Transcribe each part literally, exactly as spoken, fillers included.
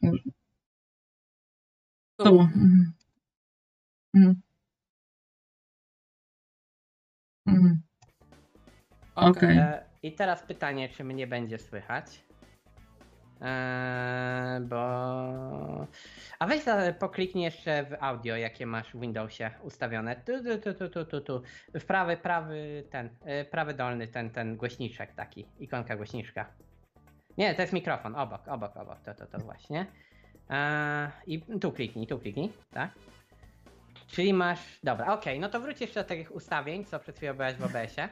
Tu. Mhm. Mhm. Okej. E, I teraz pytanie, czy mnie będzie słychać? Eee, bo... A weź za, pokliknij jeszcze w audio, jakie masz w Windowsie ustawione. Tu, tu, tu, tu, tu, tu, tu. W prawy, prawy ten, e, prawy dolny ten, ten głośniczek taki, ikonka głośniczka. Nie, to jest mikrofon, obok, obok, obok, to, to, to właśnie. Eee, I tu kliknij, tu kliknij, tak? Czyli masz, dobra, okej, no to wróć jeszcze do tych ustawień, co przed chwilą byłaś w O B S-ie.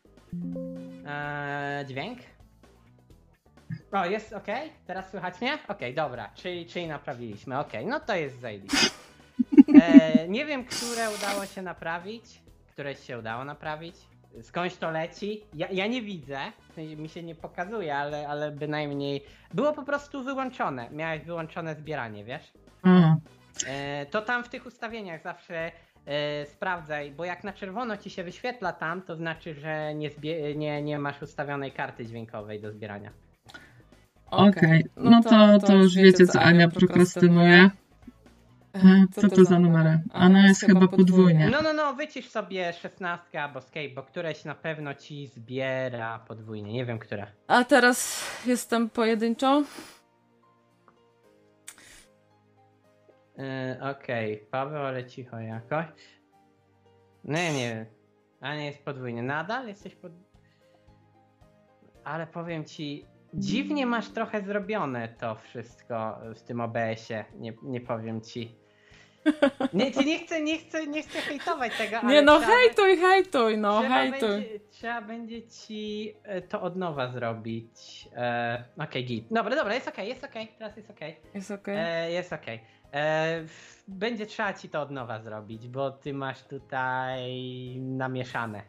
Eee, dźwięk. O, jest ok? Teraz słychać mnie? Ok, dobra, czyli, czyli naprawiliśmy, ok, no to jest zajebiście. E, nie wiem, które udało się naprawić, które się udało naprawić, skądś to leci, ja, ja nie widzę, mi się nie pokazuje, ale, ale bynajmniej było po prostu wyłączone, miałeś wyłączone zbieranie, wiesz? Aha. E, to tam w tych ustawieniach zawsze e, sprawdzaj, bo jak na czerwono ci się wyświetla tam, to znaczy, że nie, zbie- nie, nie masz ustawionej karty dźwiękowej do zbierania. Okej, no to, to już wiecie, co Ania prokrastynuje. E, Co to za numery? Ona jest chyba podwójnie. No, no, no, wycisz sobie szesnastkę albo escape, bo któreś na pewno ci zbiera podwójnie, nie wiem które. A teraz jestem pojedynczo. Yy, Okej, okay. Paweł, ale cicho jakoś. No ja nie wiem. Ania jest podwójnie. Nadal jesteś pod... Ale powiem ci, dziwnie masz trochę zrobione to wszystko w tym O B S-ie. Nie, nie powiem ci. Nie, nie chcę, nie chcę, nie chcę hejtować tego, ale Nie no, trzeba, hejtuj, hejtuj, no trzeba hejtuj. Będzie, trzeba będzie ci to od nowa zrobić. E, okej, okay, git. Dobra, dobra, jest okej, okay, jest okej, okay, teraz jest okej. Okay. Jest okej. E, jest okej. E, będzie trzeba ci to od nowa zrobić, bo ty masz tutaj namieszane.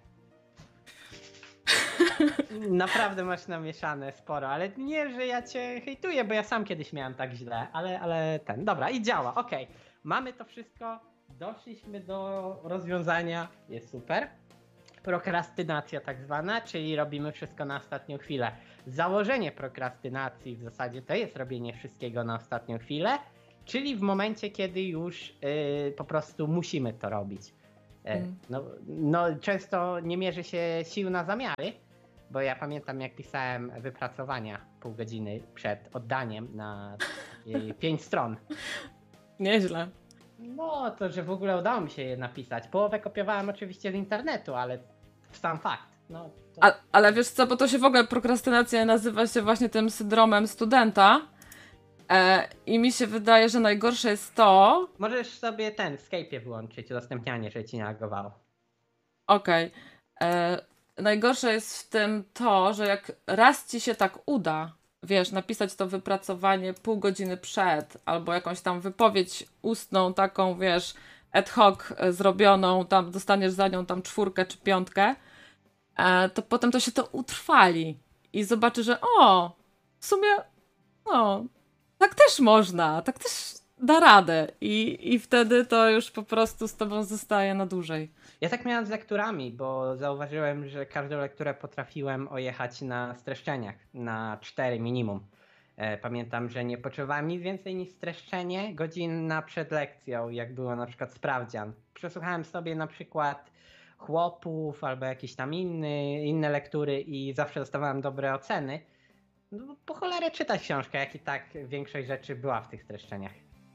Naprawdę masz namieszane sporo, ale nie, że ja cię hejtuję, bo ja sam kiedyś miałem tak źle, ale, ale ten, dobra i działa, okej. Okay. Mamy to wszystko, doszliśmy do rozwiązania, jest super. Prokrastynacja tak zwana, czyli robimy wszystko na ostatnią chwilę. Założenie prokrastynacji w zasadzie to jest robienie wszystkiego na ostatnią chwilę, czyli w momencie, kiedy już yy, po prostu musimy to robić. Yy, mm. no, no często nie mierzy się sił na zamiary, bo ja pamiętam jak pisałem wypracowania pół godziny przed oddaniem na yy, pięć stron. Nieźle. No, to że w ogóle udało mi się je napisać. Połowę kopiowałem oczywiście z internetu, ale sam fakt. No, to... A, ale wiesz co, bo to się w ogóle prokrastynacja nazywa się właśnie tym syndromem studenta e, i mi się wydaje, że najgorsze jest to... Możesz sobie ten w Skype'ie wyłączyć udostępnianie, żeby ci nie lagowało. Okej. Okay. Najgorsze jest w tym to, że jak raz ci się tak uda, wiesz, napisać to wypracowanie pół godziny przed, albo jakąś tam wypowiedź ustną taką, wiesz, ad hoc zrobioną, tam dostaniesz za nią tam czwórkę czy piątkę, to potem to się to utrwali i zobaczy, że o, w sumie, no, tak też można, tak też da radę i, i wtedy to już po prostu z tobą zostaje na dłużej. Ja tak miałem z lekturami, bo zauważyłem, że każdą lekturę potrafiłem ojechać na streszczeniach, na cztery minimum. Pamiętam, że nie potrzebowałem nic więcej niż streszczenie godzina przed lekcją, jak było na przykład sprawdzian. Przesłuchałem sobie na przykład Chłopów albo jakieś tam inny, inne lektury i zawsze dostawałem dobre oceny. No, po cholerę czytać książkę, jak i tak większość rzeczy była w tych streszczeniach.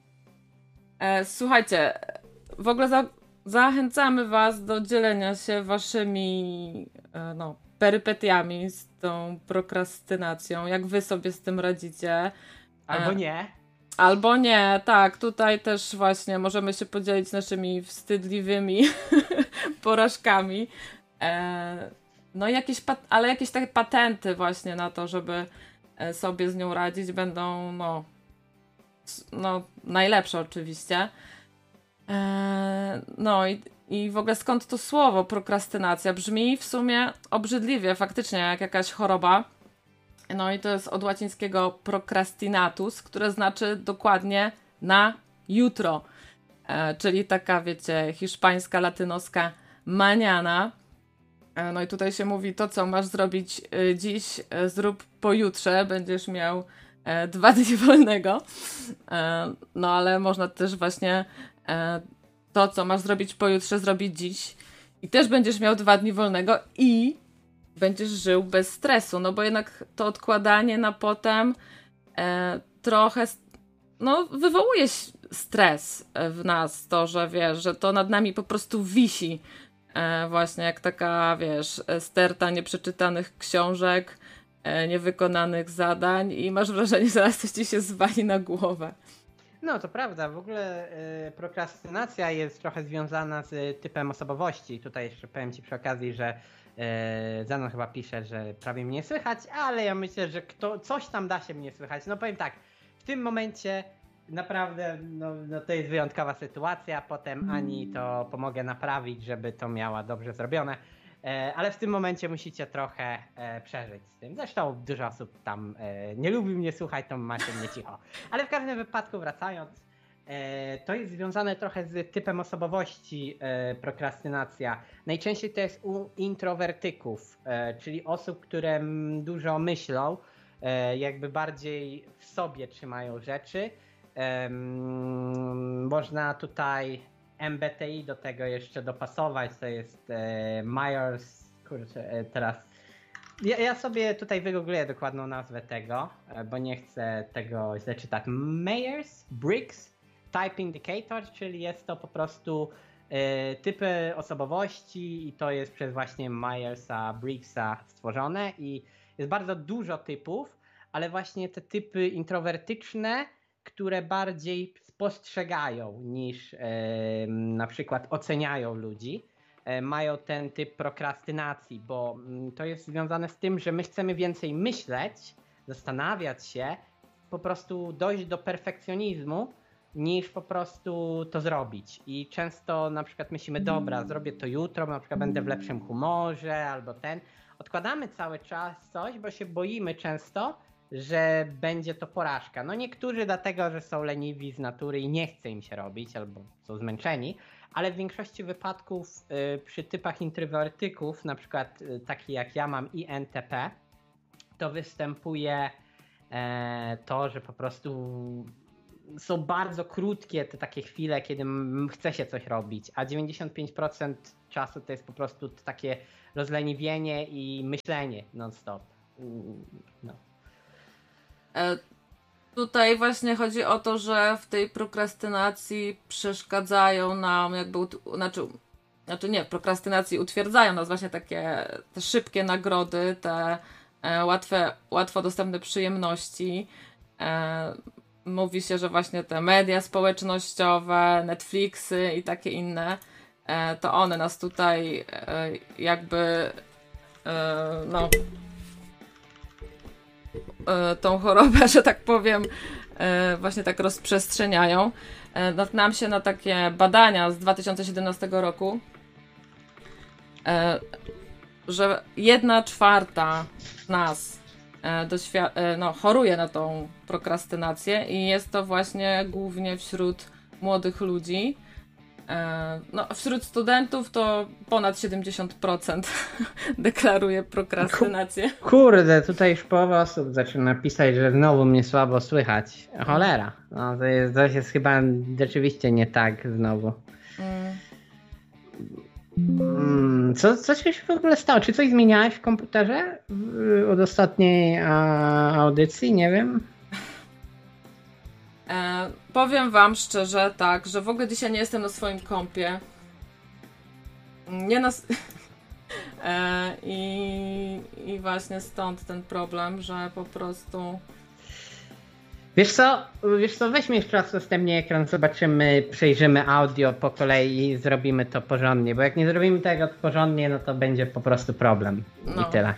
E, słuchajcie, w ogóle za, zachęcamy was do dzielenia się waszymi e, no, perypetiami z tą prokrastynacją, jak wy sobie z tym radzicie. Albo e, nie. Albo nie, tak, tutaj też właśnie możemy się podzielić naszymi wstydliwymi porażkami. E, no jakieś, pat- ale jakieś takie patenty właśnie na to, żeby sobie z nią radzić będą no, no najlepsze oczywiście. E, no i, i w ogóle skąd to słowo prokrastynacja? Brzmi w sumie obrzydliwie, faktycznie jak jakaś choroba. No i to jest od łacińskiego procrastinatus, które znaczy dokładnie na jutro. E, czyli taka, wiecie, hiszpańska, latynoska maniana. E, no i tutaj się mówi, to co masz zrobić e, dziś, e, zrób pojutrze. Będziesz miał e, dwa dni wolnego. E, no ale można też właśnie e, to, co masz zrobić pojutrze, zrobić dziś. I też będziesz miał dwa dni wolnego i będziesz żył bez stresu, no bo jednak to odkładanie na potem e, trochę no, wywołuje stres w nas, to, że wiesz, że to nad nami po prostu wisi. E, właśnie jak taka, wiesz, sterta nieprzeczytanych książek, e, niewykonanych zadań i masz wrażenie, że zaraz coś ci się zwali na głowę. No to prawda, w ogóle y, prokrastynacja jest trochę związana z typem osobowości. Tutaj jeszcze powiem ci przy okazji, że y, Zanon chyba pisze, że prawie mnie słychać, ale ja myślę, że kto, coś tam da się mnie słychać. No powiem tak, w tym momencie naprawdę no, no to jest wyjątkowa sytuacja, potem Ani to pomogę naprawić, żeby to miała dobrze zrobione. E, ale w tym momencie musicie trochę e, przeżyć z tym. Zresztą dużo osób tam e, nie lubi mnie słuchać, to macie mnie cicho. Ale w każdym wypadku wracając, e, to jest związane trochę z typem osobowości e, prokrastynacja. Najczęściej to jest u introwertyków, e, czyli osób, które m, dużo myślą, e, jakby bardziej w sobie trzymają rzeczy. E, m, można tutaj M B T I do tego jeszcze dopasować, to jest e, Myers, kurczę, e, teraz ja, ja sobie tutaj wygoogluję dokładną nazwę tego, e, bo nie chcę tego źle czytać. Myers-Briggs Type Indicator, czyli jest to po prostu e, typy osobowości i to jest przez właśnie Myersa Briggsa stworzone i jest bardzo dużo typów, ale właśnie te typy introwertyczne, które bardziej spostrzegają niż e, na przykład oceniają ludzi, e, mają ten typ prokrastynacji, bo m, to jest związane z tym, że my chcemy więcej myśleć, zastanawiać się, po prostu dojść do perfekcjonizmu, niż po prostu to zrobić. I często na przykład myślimy, dobra, zrobię to jutro, na przykład będę w lepszym humorze albo ten. Odkładamy cały czas coś, bo się boimy często, że będzie to porażka. No niektórzy dlatego, że są leniwi z natury i nie chce im się robić, albo są zmęczeni, ale w większości wypadków y, przy typach introwertyków, na przykład y, taki jak ja mam I N T P, to występuje e, to, że po prostu są bardzo krótkie te takie chwile, kiedy m- chce się coś robić, a dziewięćdziesiąt pięć procent czasu to jest po prostu takie rozleniwienie i myślenie non-stop. No. E, tutaj właśnie chodzi o to, że w tej prokrastynacji przeszkadzają nam jakby, ut- znaczy, znaczy nie, w prokrastynacji utwierdzają nas właśnie takie te szybkie nagrody, te e, łatwe, łatwo dostępne przyjemności. E, mówi się, że właśnie te media społecznościowe, Netflixy i takie inne, e, to one nas tutaj e, jakby e, no tą chorobę, że tak powiem, właśnie tak rozprzestrzeniają. Natknąłem się na takie badania z dwa tysiące siedemnastego roku, że jedna czwarta z nas doświ- no, choruje na tą prokrastynację i jest to właśnie głównie wśród młodych ludzi. No, wśród studentów to ponad siedemdziesiąt procent deklaruje prokrastynację. Kurde, tutaj już połowa osób zaczyna pisać, że znowu mnie słabo słychać. Cholera, no to jest, to jest chyba rzeczywiście nie tak znowu. Mm. Mm, co, co się w ogóle stało? Czy coś zmieniałeś w komputerze od ostatniej a, audycji? Nie wiem. E, powiem wam szczerze tak, że w ogóle dzisiaj nie jestem na swoim kompie. Nie na... e, i, I właśnie stąd ten problem, że po prostu... Wiesz co, wiesz co, weźmy jeszcze raz następnie ekran, zobaczymy, przejrzymy audio po kolei i zrobimy to porządnie, bo jak nie zrobimy tego porządnie, no to będzie po prostu problem. No. I tyle.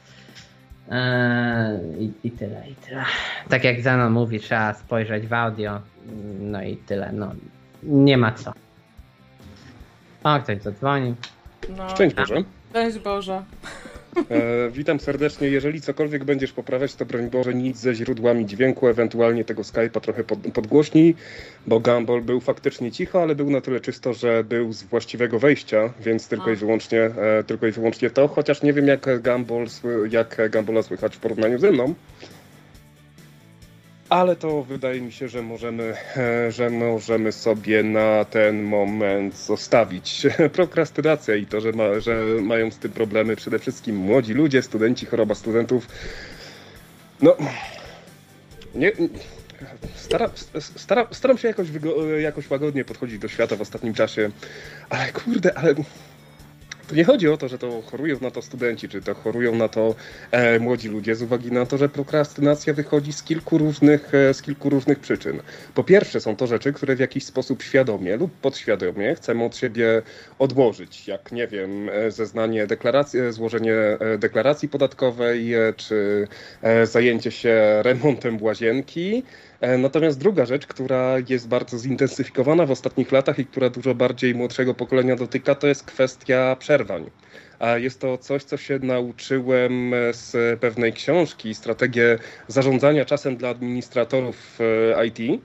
Eee, i, I tyle, i tyle. Tak jak Zanon mówi, trzeba spojrzeć w audio, no i tyle, no. Nie ma co. O, ktoś zadzwonił. No. Szczęść Boże. Szczęść Boże. E, witam serdecznie. Jeżeli cokolwiek będziesz poprawiać, to broń Boże nic ze źródłami dźwięku, ewentualnie tego Skype'a trochę pod, podgłośnij, bo Gumball był faktycznie cicho, ale był na tyle czysto, że był z właściwego wejścia, więc tylko i wyłącznie e, tylko i wyłącznie to, chociaż nie wiem jak Gumball, jak Gumballa słychać w porównaniu ze mną. ale to wydaje mi się, że możemy, że możemy sobie na ten moment zostawić. Prokrastynacja i to, że, ma, że mają z tym problemy przede wszystkim młodzi ludzie, studenci, choroba studentów. No, nie, staram, staram, staram się jakoś, jakoś łagodnie podchodzić do świata w ostatnim czasie, ale kurde, ale... To nie chodzi o to, że to chorują na to studenci, czy to chorują na to e, młodzi ludzie, z uwagi na to, że prokrastynacja wychodzi z kilku różnych, e, z kilku różnych przyczyn. Po pierwsze są to rzeczy, które w jakiś sposób świadomie lub podświadomie chcemy od siebie odłożyć, jak nie wiem, zeznanie deklaracji, złożenie deklaracji podatkowej, e, czy e, zajęcie się remontem łazienki. Natomiast druga rzecz, która jest bardzo zintensyfikowana w ostatnich latach i która dużo bardziej młodszego pokolenia dotyka, to jest kwestia przerwań. A jest to coś, co się nauczyłem z pewnej książki, strategię zarządzania czasem dla administratorów I T,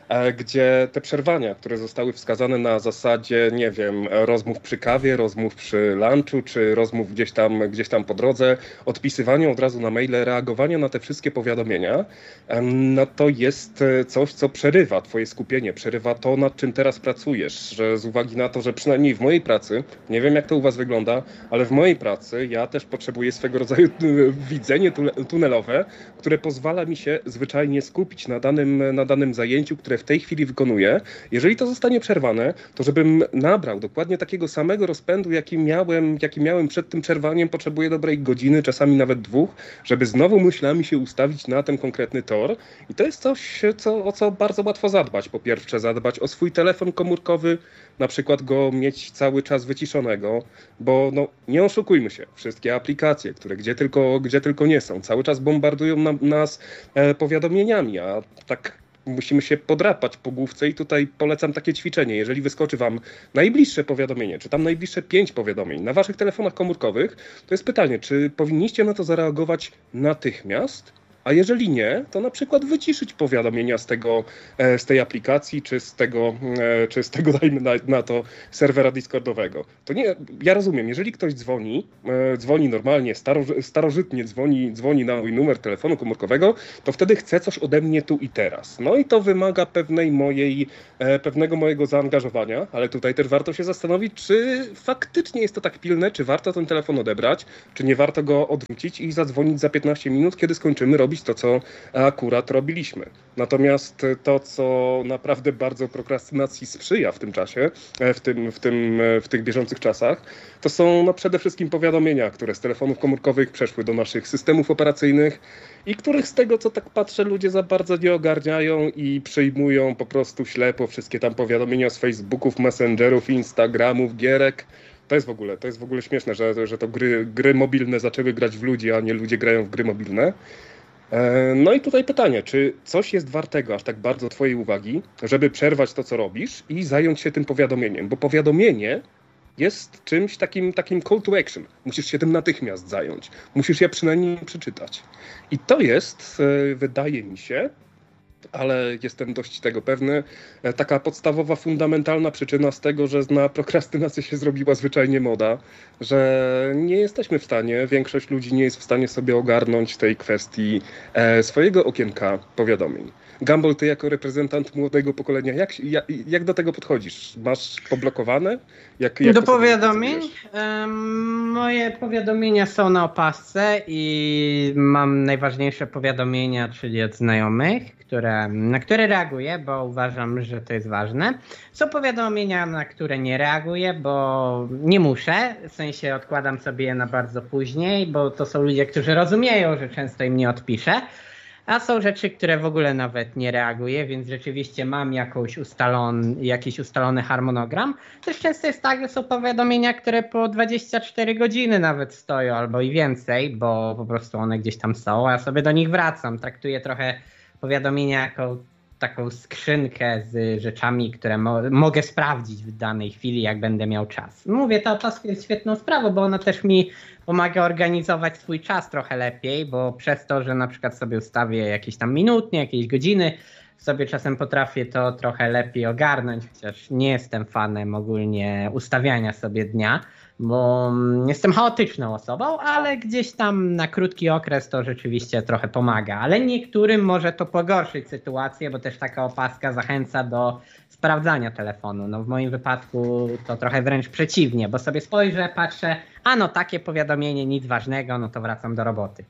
gdzie te przerwania, które zostały wskazane na zasadzie, nie wiem, rozmów przy kawie, rozmów przy lunchu, czy rozmów gdzieś tam, gdzieś tam po drodze, odpisywanie od razu na maile, reagowanie na te wszystkie powiadomienia, no to jest coś, co przerywa twoje skupienie, przerywa to, nad czym teraz pracujesz, że z uwagi na to, że przynajmniej w mojej pracy, nie wiem jak to u was wygląda, ale w mojej pracy ja też potrzebuję swego rodzaju widzenie tunelowe, które pozwala mi się zwyczajnie skupić na danym, na danym zajęciu, które w tej chwili wykonuję. Jeżeli to zostanie przerwane, to żebym nabrał dokładnie takiego samego rozpędu, jaki miałem, jaki miałem przed tym przerwaniem, potrzebuję dobrej godziny, czasami nawet dwóch, żeby znowu myślami się ustawić na ten konkretny tor. I to jest coś, co, o co bardzo łatwo zadbać. Po pierwsze, zadbać o swój telefon komórkowy, na przykład go mieć cały czas wyciszonego, bo no, nie oszukujmy się, wszystkie aplikacje, które gdzie tylko, gdzie tylko nie są, cały czas bombardują na, nas e, powiadomieniami, a tak musimy się podrapać po główce i tutaj polecam takie ćwiczenie. Jeżeli wyskoczy wam najbliższe powiadomienie, czy tam najbliższe pięć powiadomień na waszych telefonach komórkowych, to jest pytanie, czy powinniście na to zareagować natychmiast? A jeżeli nie, to na przykład wyciszyć powiadomienia z tego, z tej aplikacji, czy z tego, czy z tego dajmy na, na to serwera Discordowego. To nie, ja rozumiem, jeżeli ktoś dzwoni, dzwoni normalnie, staro, starożytnie dzwoni, dzwoni na mój numer telefonu komórkowego, to wtedy chce coś ode mnie tu i teraz. No i to wymaga pewnej mojej, pewnego mojego zaangażowania, ale tutaj też warto się zastanowić, czy faktycznie jest to tak pilne, czy warto ten telefon odebrać, czy nie warto go odwrócić i zadzwonić za piętnaście minut, kiedy skończymy robić to, co akurat robiliśmy. Natomiast to, co naprawdę bardzo prokrastynacji sprzyja w tym czasie, w, tym, w, tym, w tych bieżących czasach, to są no, przede wszystkim powiadomienia, które z telefonów komórkowych przeszły do naszych systemów operacyjnych i których z tego, co tak patrzę, ludzie za bardzo nie ogarniają i przyjmują po prostu ślepo wszystkie tam powiadomienia z Facebooków, Messengerów, Instagramów, gierek. To jest w ogóle, to jest w ogóle śmieszne, że, że to gry, gry mobilne zaczęły grać w ludzi, a nie ludzie grają w gry mobilne. No i tutaj pytanie, czy coś jest wartego aż tak bardzo twojej uwagi, żeby przerwać to, co robisz i zająć się tym powiadomieniem, bo powiadomienie jest czymś takim, takim call to action. Musisz się tym natychmiast zająć. Musisz je przynajmniej przeczytać. I to jest, wydaje mi się, ale jestem dość tego pewny, taka podstawowa, fundamentalna przyczyna z tego, że na prokrastynację się zrobiła zwyczajnie moda, że nie jesteśmy w stanie, większość ludzi nie jest w stanie sobie ogarnąć tej kwestii e, swojego okienka powiadomień. Gumball, ty jako reprezentant młodego pokolenia, jak, jak, jak do tego podchodzisz? Masz poblokowane? Jak, jak do powiadomień? Moje powiadomienia są na opasce i mam najważniejsze powiadomienia, czyli od znajomych, które, na które reaguję, bo uważam, że to jest ważne. Są powiadomienia, na które nie reaguję, bo nie muszę, w sensie odkładam sobie je na bardzo później, bo to są ludzie, którzy rozumieją, że często im nie odpiszę. A są rzeczy, które w ogóle nawet nie reaguję, więc rzeczywiście mam jakąś ustalon, jakiś ustalony harmonogram. Też często jest tak, że są powiadomienia, które po dwadzieścia cztery godziny nawet stoją albo i więcej, bo po prostu one gdzieś tam są, a ja sobie do nich wracam. Traktuję trochę powiadomienia jako taką skrzynkę z rzeczami, które mo- mogę sprawdzić w danej chwili, jak będę miał czas. Mówię, ta opaska jest świetną sprawą, bo ona też mi pomaga organizować swój czas trochę lepiej, bo przez to, że na przykład sobie ustawię jakieś tam minutnie, jakieś godziny, sobie czasem potrafię to trochę lepiej ogarnąć, chociaż nie jestem fanem ogólnie ustawiania sobie dnia, bo jestem chaotyczną osobą, ale gdzieś tam na krótki okres to rzeczywiście trochę pomaga. Ale niektórym może to pogorszyć sytuację, bo też taka opaska zachęca do sprawdzania telefonu. No w moim wypadku to trochę wręcz przeciwnie, bo sobie spojrzę, patrzę, a no takie powiadomienie, nic ważnego, no to wracam do roboty.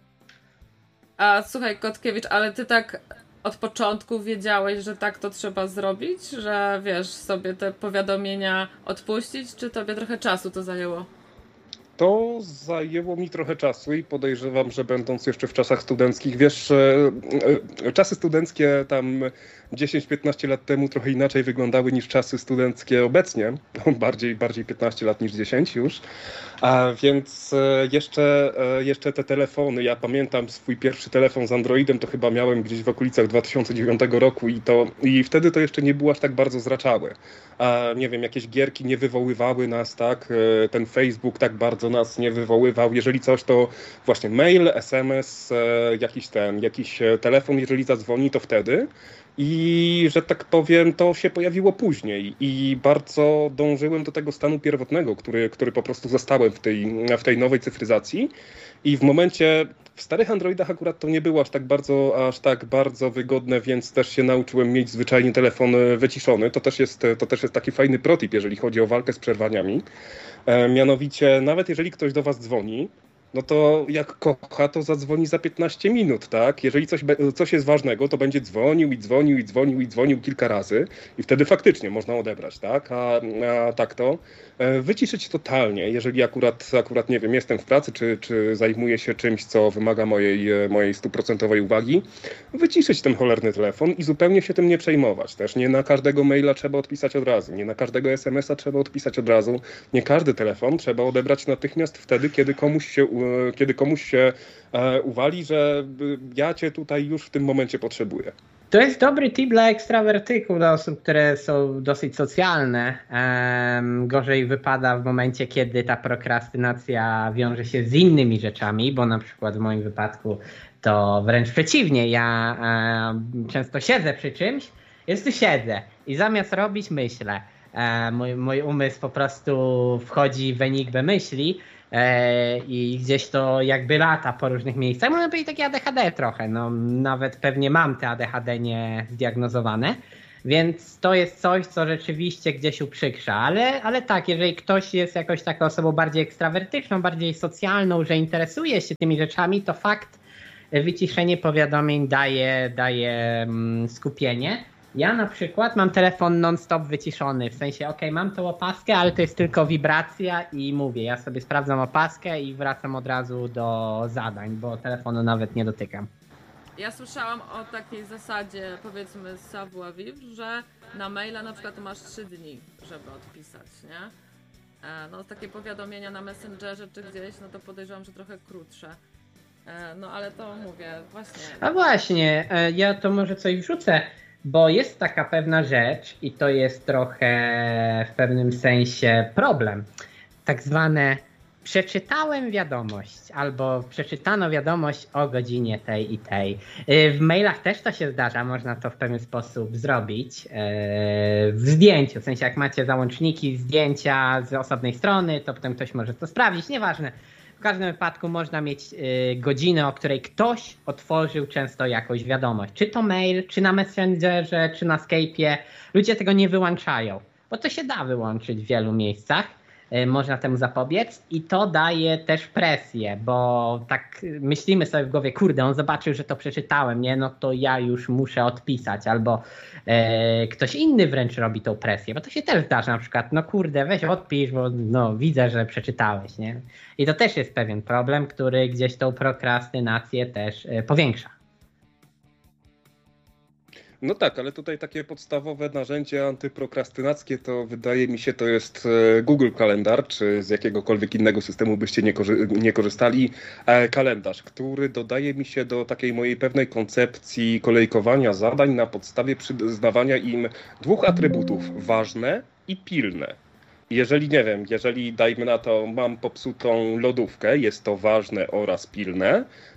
A słuchaj, Kotkiewicz, ale ty tak od początku wiedziałeś, że tak to trzeba zrobić? Że wiesz, sobie te powiadomienia odpuścić, czy tobie trochę czasu to zajęło? To zajęło mi trochę czasu i podejrzewam, że będąc jeszcze w czasach studenckich, wiesz, e, e, czasy studenckie tam dziesięć piętnaście lat temu trochę inaczej wyglądały niż czasy studenckie obecnie, bardziej, bardziej piętnaście lat niż dziesięć już, a więc e, jeszcze, e, jeszcze te telefony, ja pamiętam swój pierwszy telefon z Androidem, to chyba miałem gdzieś w okolicach dwa tysiące dziewiątego roku i, to, i wtedy to jeszcze nie było aż tak bardzo zraczałe, a nie wiem, jakieś gierki nie wywoływały nas, tak, e, ten Facebook tak bardzo nas nie wywoływał, jeżeli coś to właśnie mail, es em es, e, jakiś ten, jakiś telefon, jeżeli zadzwoni to wtedy. I że tak powiem, to się pojawiło później i bardzo dążyłem do tego stanu pierwotnego, który, który po prostu zastałem w tej, w tej nowej cyfryzacji. I w momencie, w starych Androidach akurat to nie było aż tak bardzo, aż tak bardzo wygodne, więc też się nauczyłem mieć zwyczajnie telefon wyciszony. To też jest, to też jest taki fajny protip, jeżeli chodzi o walkę z przerwaniami. E, mianowicie, nawet jeżeli ktoś do was dzwoni, no to jak kocha, to zadzwoni za piętnaście minut, tak? Jeżeli coś, coś jest ważnego, to będzie dzwonił i dzwonił i dzwonił i dzwonił kilka razy i wtedy faktycznie można odebrać, tak? A, a tak to wyciszyć totalnie, jeżeli akurat, akurat nie wiem, jestem w pracy, czy, czy zajmuję się czymś, co wymaga mojej, mojej stuprocentowej uwagi, wyciszyć ten cholerny telefon i zupełnie się tym nie przejmować. Też nie na każdego maila trzeba odpisać od razu, nie na każdego es em es a trzeba odpisać od razu, nie każdy telefon trzeba odebrać natychmiast wtedy, kiedy komuś się kiedy komuś się e, uwali, że ja cię tutaj już w tym momencie potrzebuję. To jest dobry tip dla ekstrawertyków, dla osób, które są dosyć socjalne. Ehm, gorzej wypada w momencie, kiedy ta prokrastynacja wiąże się z innymi rzeczami, bo na przykład w moim wypadku to wręcz przeciwnie. Ja e, często siedzę przy czymś, jest tu siedzę i zamiast robić myślę. E, mój, mój umysł po prostu wchodzi w enigmę myśli, i gdzieś to jakby lata po różnych miejscach. Można powiedzieć takie A D H D trochę, no nawet pewnie mam te A D H D nie zdiagnozowane, więc to jest coś, co rzeczywiście gdzieś uprzykrza, ale, ale tak, jeżeli ktoś jest jakoś taką osobą bardziej ekstrawertyczną, bardziej socjalną, że interesuje się tymi rzeczami, to fakt wyciszenie powiadomień daje, daje skupienie. Ja na przykład mam telefon non-stop wyciszony, w sensie okej, okay, mam tą opaskę, ale to jest tylko wibracja i mówię, ja sobie sprawdzam opaskę i wracam od razu do zadań, bo telefonu nawet nie dotykam. Ja słyszałam o takiej zasadzie, powiedzmy z savoir-vivre, że na maila na przykład masz trzy dni, żeby odpisać, nie? No takie powiadomienia na Messengerze czy gdzieś, no to podejrzewam, że trochę krótsze. No ale to mówię, właśnie. A właśnie, ja to może coś wrzucę. Bo jest taka pewna rzecz i to jest trochę w pewnym sensie problem. Tak zwane przeczytałem wiadomość albo przeczytano wiadomość o godzinie tej i tej. W mailach też to się zdarza, można to w pewien sposób zrobić w zdjęciu. W sensie jak macie załączniki, zdjęcia z osobnej strony, to potem ktoś może to sprawdzić, nieważne. W każdym wypadku można mieć y, godzinę, o której ktoś otworzył często jakąś wiadomość. Czy to mail, czy na Messengerze, czy na Skype'ie. Ludzie tego nie wyłączają, bo to się da wyłączyć w wielu miejscach. Y, można temu zapobiec i to daje też presję, bo tak myślimy sobie w głowie, kurde, on zobaczył, że to przeczytałem, nie? No to ja już muszę odpisać. Albo y, ktoś inny wręcz robi tą presję, bo to się też zdarza na przykład, no kurde, weź odpisz, bo no, widzę, że przeczytałeś, nie? I to też jest pewien problem, który gdzieś tą prokrastynację też y, powiększa. No tak, ale tutaj takie podstawowe narzędzie antyprokrastynackie to wydaje mi się to jest Google Kalendar, czy z jakiegokolwiek innego systemu byście nie, korzy- nie korzystali, e, kalendarz, który dodaje mi się do takiej mojej pewnej koncepcji kolejkowania zadań na podstawie przyznawania im dwóch atrybutów, ważne i pilne. Jeżeli, nie wiem, jeżeli dajmy na to, mam popsutą lodówkę, jest to ważne oraz pilne,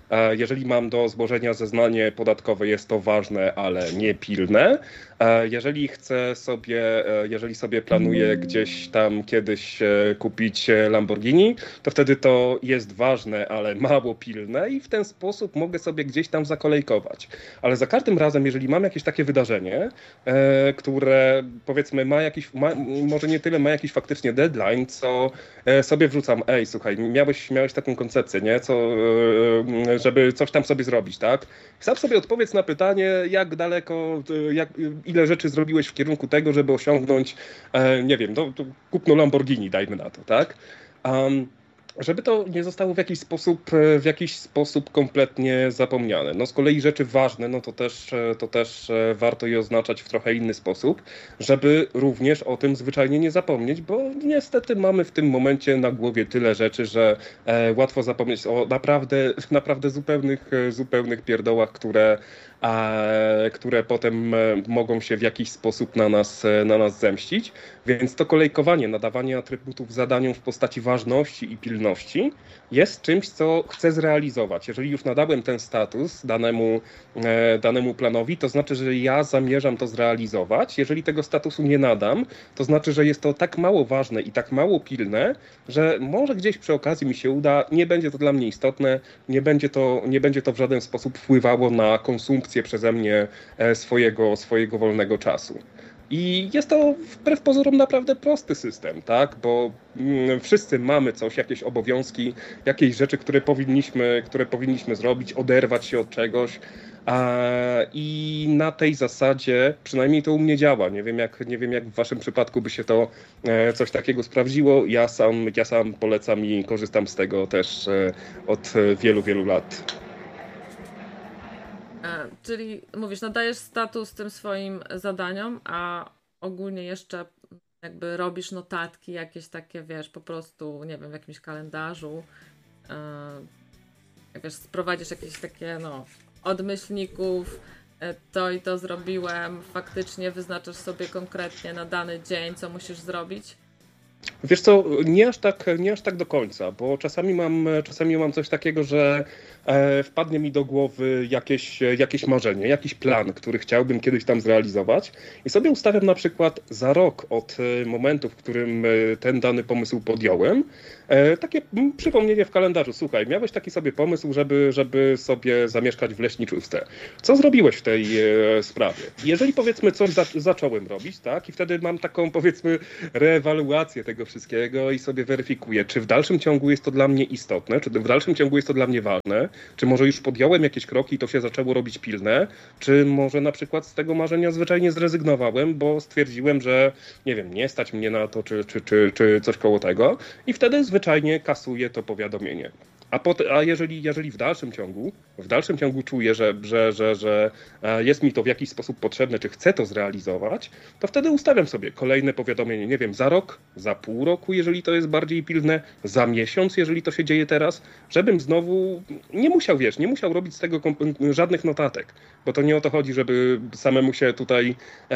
Jeżeli mam do złożenia zeznanie podatkowe, jest to ważne, ale nie pilne. Jeżeli chcę sobie, jeżeli sobie planuję gdzieś tam kiedyś kupić Lamborghini, to wtedy to jest ważne, ale mało pilne i w ten sposób mogę sobie gdzieś tam zakolejkować. Ale za każdym razem, jeżeli mam jakieś takie wydarzenie, które powiedzmy ma jakiś, ma, może nie tyle ma jakiś faktycznie deadline, co sobie wrzucam, ej, słuchaj, miałeś, miałeś taką koncepcję, nie? Co, żeby coś tam sobie zrobić, tak? Sam sobie odpowiedz na pytanie, jak daleko, jak, ile rzeczy zrobiłeś w kierunku tego, żeby osiągnąć, nie wiem, no, kupno Lamborghini, dajmy na to, tak? Um, żeby to nie zostało w jakiś sposób, w jakiś sposób kompletnie zapomniane. No z kolei rzeczy ważne, no to też, to też warto je oznaczać w trochę inny sposób, żeby również o tym zwyczajnie nie zapomnieć, bo niestety mamy w tym momencie na głowie tyle rzeczy, że łatwo zapomnieć o naprawdę, naprawdę zupełnych, zupełnych pierdołach, które, które potem mogą się w jakiś sposób na nas, na nas zemścić. Więc to kolejkowanie, nadawanie atrybutów zadaniom w postaci ważności i pilności jest czymś, co chcę zrealizować. Jeżeli już nadałem ten status danemu, danemu planowi, to znaczy, że ja zamierzam to zrealizować. Jeżeli tego statusu nie nadam, to znaczy, że jest to tak mało ważne i tak mało pilne, że może gdzieś przy okazji mi się uda, nie będzie to dla mnie istotne, nie będzie to, nie będzie to w żaden sposób wpływało na konsumpcję przeze mnie swojego, swojego wolnego czasu. I jest to wbrew pozorom naprawdę prosty system, tak? Bo mm, wszyscy mamy coś, jakieś obowiązki, jakieś rzeczy, które powinniśmy, które powinniśmy zrobić, oderwać się od czegoś. A, I na tej zasadzie przynajmniej to u mnie działa. Nie wiem, jak, nie wiem, jak w waszym przypadku by się to e, coś takiego sprawdziło. Ja sam, ja sam polecam i korzystam z tego też e, od wielu, wielu lat. Czyli mówisz, nadajesz status tym swoim zadaniom, a ogólnie jeszcze jakby robisz notatki jakieś takie, wiesz, po prostu, nie wiem, w jakimś kalendarzu, yy, wiesz, prowadzisz jakieś takie, no, od myślników, to i to zrobiłem, faktycznie wyznaczasz sobie konkretnie na dany dzień, co musisz zrobić? Wiesz co, nie aż tak, nie aż tak do końca, bo czasami mam, czasami mam coś takiego, że e, wpadnie mi do głowy jakieś, jakieś marzenie, jakiś plan, który chciałbym kiedyś tam zrealizować i sobie ustawiam na przykład za rok od momentu, w którym ten dany pomysł podjąłem, e, takie przypomnienie w kalendarzu. Słuchaj, miałeś taki sobie pomysł, żeby, żeby sobie zamieszkać w leśniczówce. Co zrobiłeś w tej e, sprawie? Jeżeli powiedzmy coś za, zacząłem robić, tak, i wtedy mam taką powiedzmy reewaluację tego wszystkiego i sobie weryfikuję, czy w dalszym ciągu jest to dla mnie istotne, czy w dalszym ciągu jest to dla mnie ważne, czy może już podjąłem jakieś kroki i to się zaczęło robić pilne, czy może na przykład z tego marzenia zwyczajnie zrezygnowałem, bo stwierdziłem, że nie wiem, nie stać mnie na to, czy, czy, czy, czy coś koło tego i wtedy zwyczajnie kasuję to powiadomienie. A, pot, a jeżeli, jeżeli w dalszym ciągu, w dalszym ciągu czuję, że, że, że, że jest mi to w jakiś sposób potrzebne, czy chcę to zrealizować, to wtedy ustawiam sobie kolejne powiadomienie, nie wiem, za rok, za pół roku, jeżeli to jest bardziej pilne, za miesiąc, jeżeli to się dzieje teraz, żebym znowu nie musiał, wiesz, nie musiał robić z tego żadnych notatek, bo to nie o to chodzi, żeby samemu się tutaj,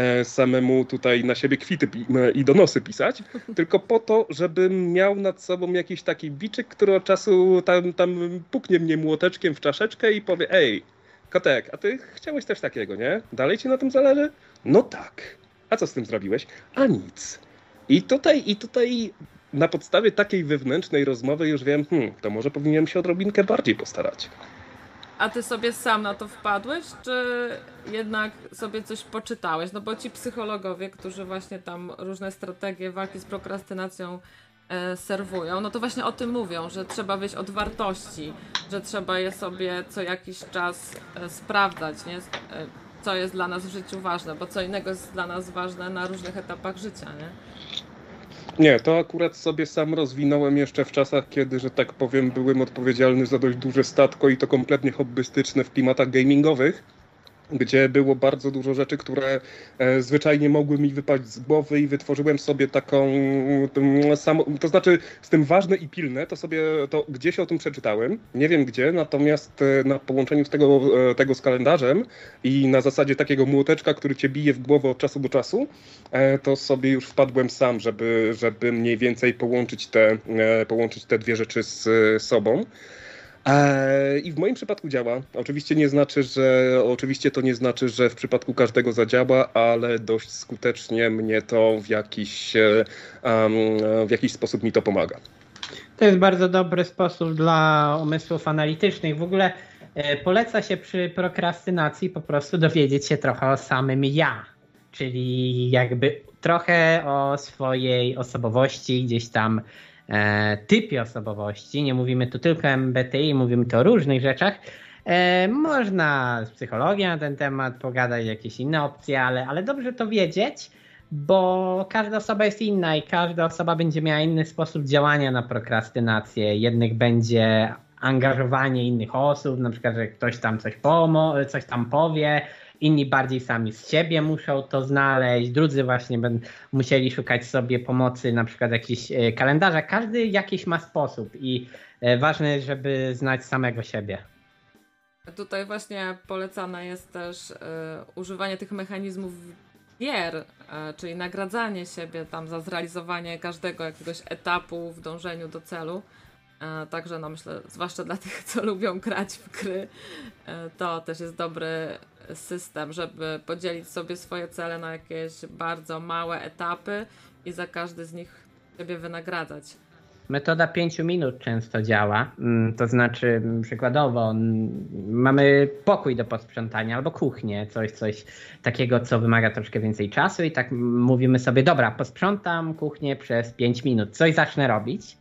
samemu tutaj na siebie kwity i donosy pisać, tylko po to, żebym miał nad sobą jakiś taki biczyk, który od czasu tam Tam, tam puknie mnie młoteczkiem w czaszeczkę i powie, ej, kotek, a ty chciałeś też takiego, nie? Dalej ci na tym zależy? No tak. A co z tym zrobiłeś? A nic. I tutaj, i tutaj na podstawie takiej wewnętrznej rozmowy już wiem, hmm, to może powinienem się odrobinkę bardziej postarać. A ty sobie sam na to wpadłeś, czy jednak sobie coś poczytałeś? No bo ci psychologowie, którzy właśnie tam różne strategie walki z prokrastynacją serwują, no to właśnie o tym mówią, że trzeba wyjść od wartości, że trzeba je sobie co jakiś czas sprawdzać, nie? Co jest dla nas w życiu ważne, bo co innego jest dla nas ważne na różnych etapach życia, nie? Nie, to akurat sobie sam rozwinąłem jeszcze w czasach, kiedy, że tak powiem, byłem odpowiedzialny za dość duże statko i to kompletnie hobbystyczne w klimatach gamingowych, gdzie było bardzo dużo rzeczy, które e, zwyczajnie mogły mi wypaść z głowy i wytworzyłem sobie taką, to, samo, to znaczy z tym ważne i pilne, to sobie to gdzieś o tym przeczytałem, nie wiem gdzie, natomiast e, na połączeniu z tego, e, tego z kalendarzem i na zasadzie takiego młoteczka, który cię bije w głowę od czasu do czasu, e, to sobie już wpadłem sam, żeby, żeby mniej więcej połączyć te, e, połączyć te dwie rzeczy z e, sobą. I w moim przypadku działa. Oczywiście nie znaczy, że oczywiście to nie znaczy, że w przypadku każdego zadziała, ale dość skutecznie mnie to w jakiś, um, w jakiś sposób mi to pomaga. To jest bardzo dobry sposób dla umysłów analitycznych. W ogóle e, poleca się przy prokrastynacji po prostu dowiedzieć się trochę o samym ja, czyli jakby trochę o swojej osobowości, gdzieś tam e, typie osobowości. Nie mówimy tu tylko o M B T I, mówimy tu o różnych rzeczach. E, można z psychologią na ten temat pogadać, jakieś inne opcje, ale, ale dobrze to wiedzieć, bo każda osoba jest inna i każda osoba będzie miała inny sposób działania na prokrastynację. Jednych będzie angażowanie innych osób, na przykład, że ktoś tam coś, pomo- coś tam powie, inni bardziej sami z siebie muszą to znaleźć, drudzy właśnie będą musieli szukać sobie pomocy na przykład jakichś kalendarza. Każdy jakiś ma sposób i ważne jest, żeby znać samego siebie. Tutaj właśnie polecane jest też y, używanie tych mechanizmów gier, y, czyli nagradzanie siebie tam za zrealizowanie każdego jakiegoś etapu w dążeniu do celu. Y, także no myślę, zwłaszcza dla tych, co lubią grać w gry, y, to też jest dobry system, żeby podzielić sobie swoje cele na jakieś bardzo małe etapy i za każdy z nich siebie wynagradzać. Metoda pięciu minut często działa, to znaczy przykładowo mamy pokój do posprzątania albo kuchnię, coś, coś takiego, co wymaga troszkę więcej czasu i tak mówimy sobie, dobra, posprzątam kuchnię przez pięć minut, coś zacznę robić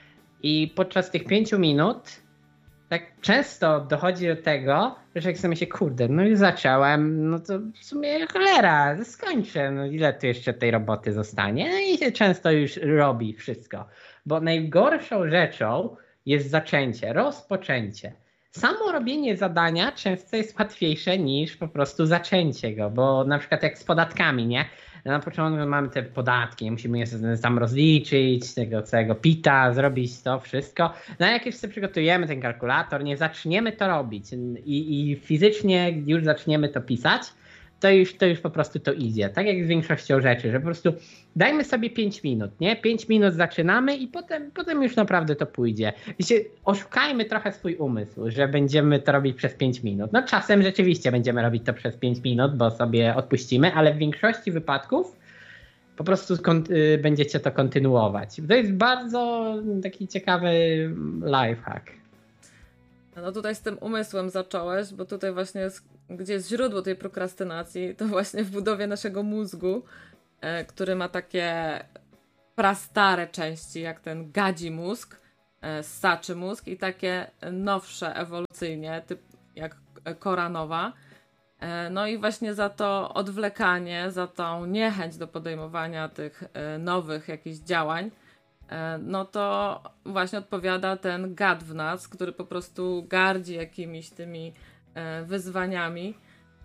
i podczas tych pięciu minut tak często dochodzi do tego, że jak sobie się, kurde, no już zacząłem, no to w sumie cholera, skończę, no ile tu jeszcze tej roboty zostanie, no i się często już robi wszystko. Bo najgorszą rzeczą jest zaczęcie, rozpoczęcie. Samo robienie zadania często jest łatwiejsze niż po prostu zaczęcie go, bo na przykład jak z podatkami, nie? Na początku mamy te podatki, musimy je tam rozliczyć, tego całego pita, zrobić to wszystko. No a jak już sobie przygotujemy ten kalkulator, nie zaczniemy to robić i, i fizycznie już zaczniemy to pisać, to już, to już po prostu to idzie. Tak jak z większością rzeczy, że po prostu dajmy sobie pięć minut, nie? pięć minut zaczynamy i potem, potem już naprawdę to pójdzie. Wiecie, oszukajmy trochę swój umysł, że będziemy to robić przez pięć minut. No czasem rzeczywiście będziemy robić to przez pięć minut, bo sobie odpuścimy, ale w większości wypadków po prostu y, będziecie to kontynuować. To jest bardzo taki ciekawy lifehack. No tutaj z tym umysłem zacząłeś, bo tutaj właśnie jest, gdzie jest źródło tej prokrastynacji, to właśnie w budowie naszego mózgu, e, który ma takie prastare części, jak ten gadzi mózg, e, ssaczy mózg i takie nowsze ewolucyjnie, typ jak kora nowa. E, no i właśnie za to odwlekanie, za tą niechęć do podejmowania tych e, nowych jakichś działań, no to właśnie odpowiada ten gad w nas, który po prostu gardzi jakimiś tymi wyzwaniami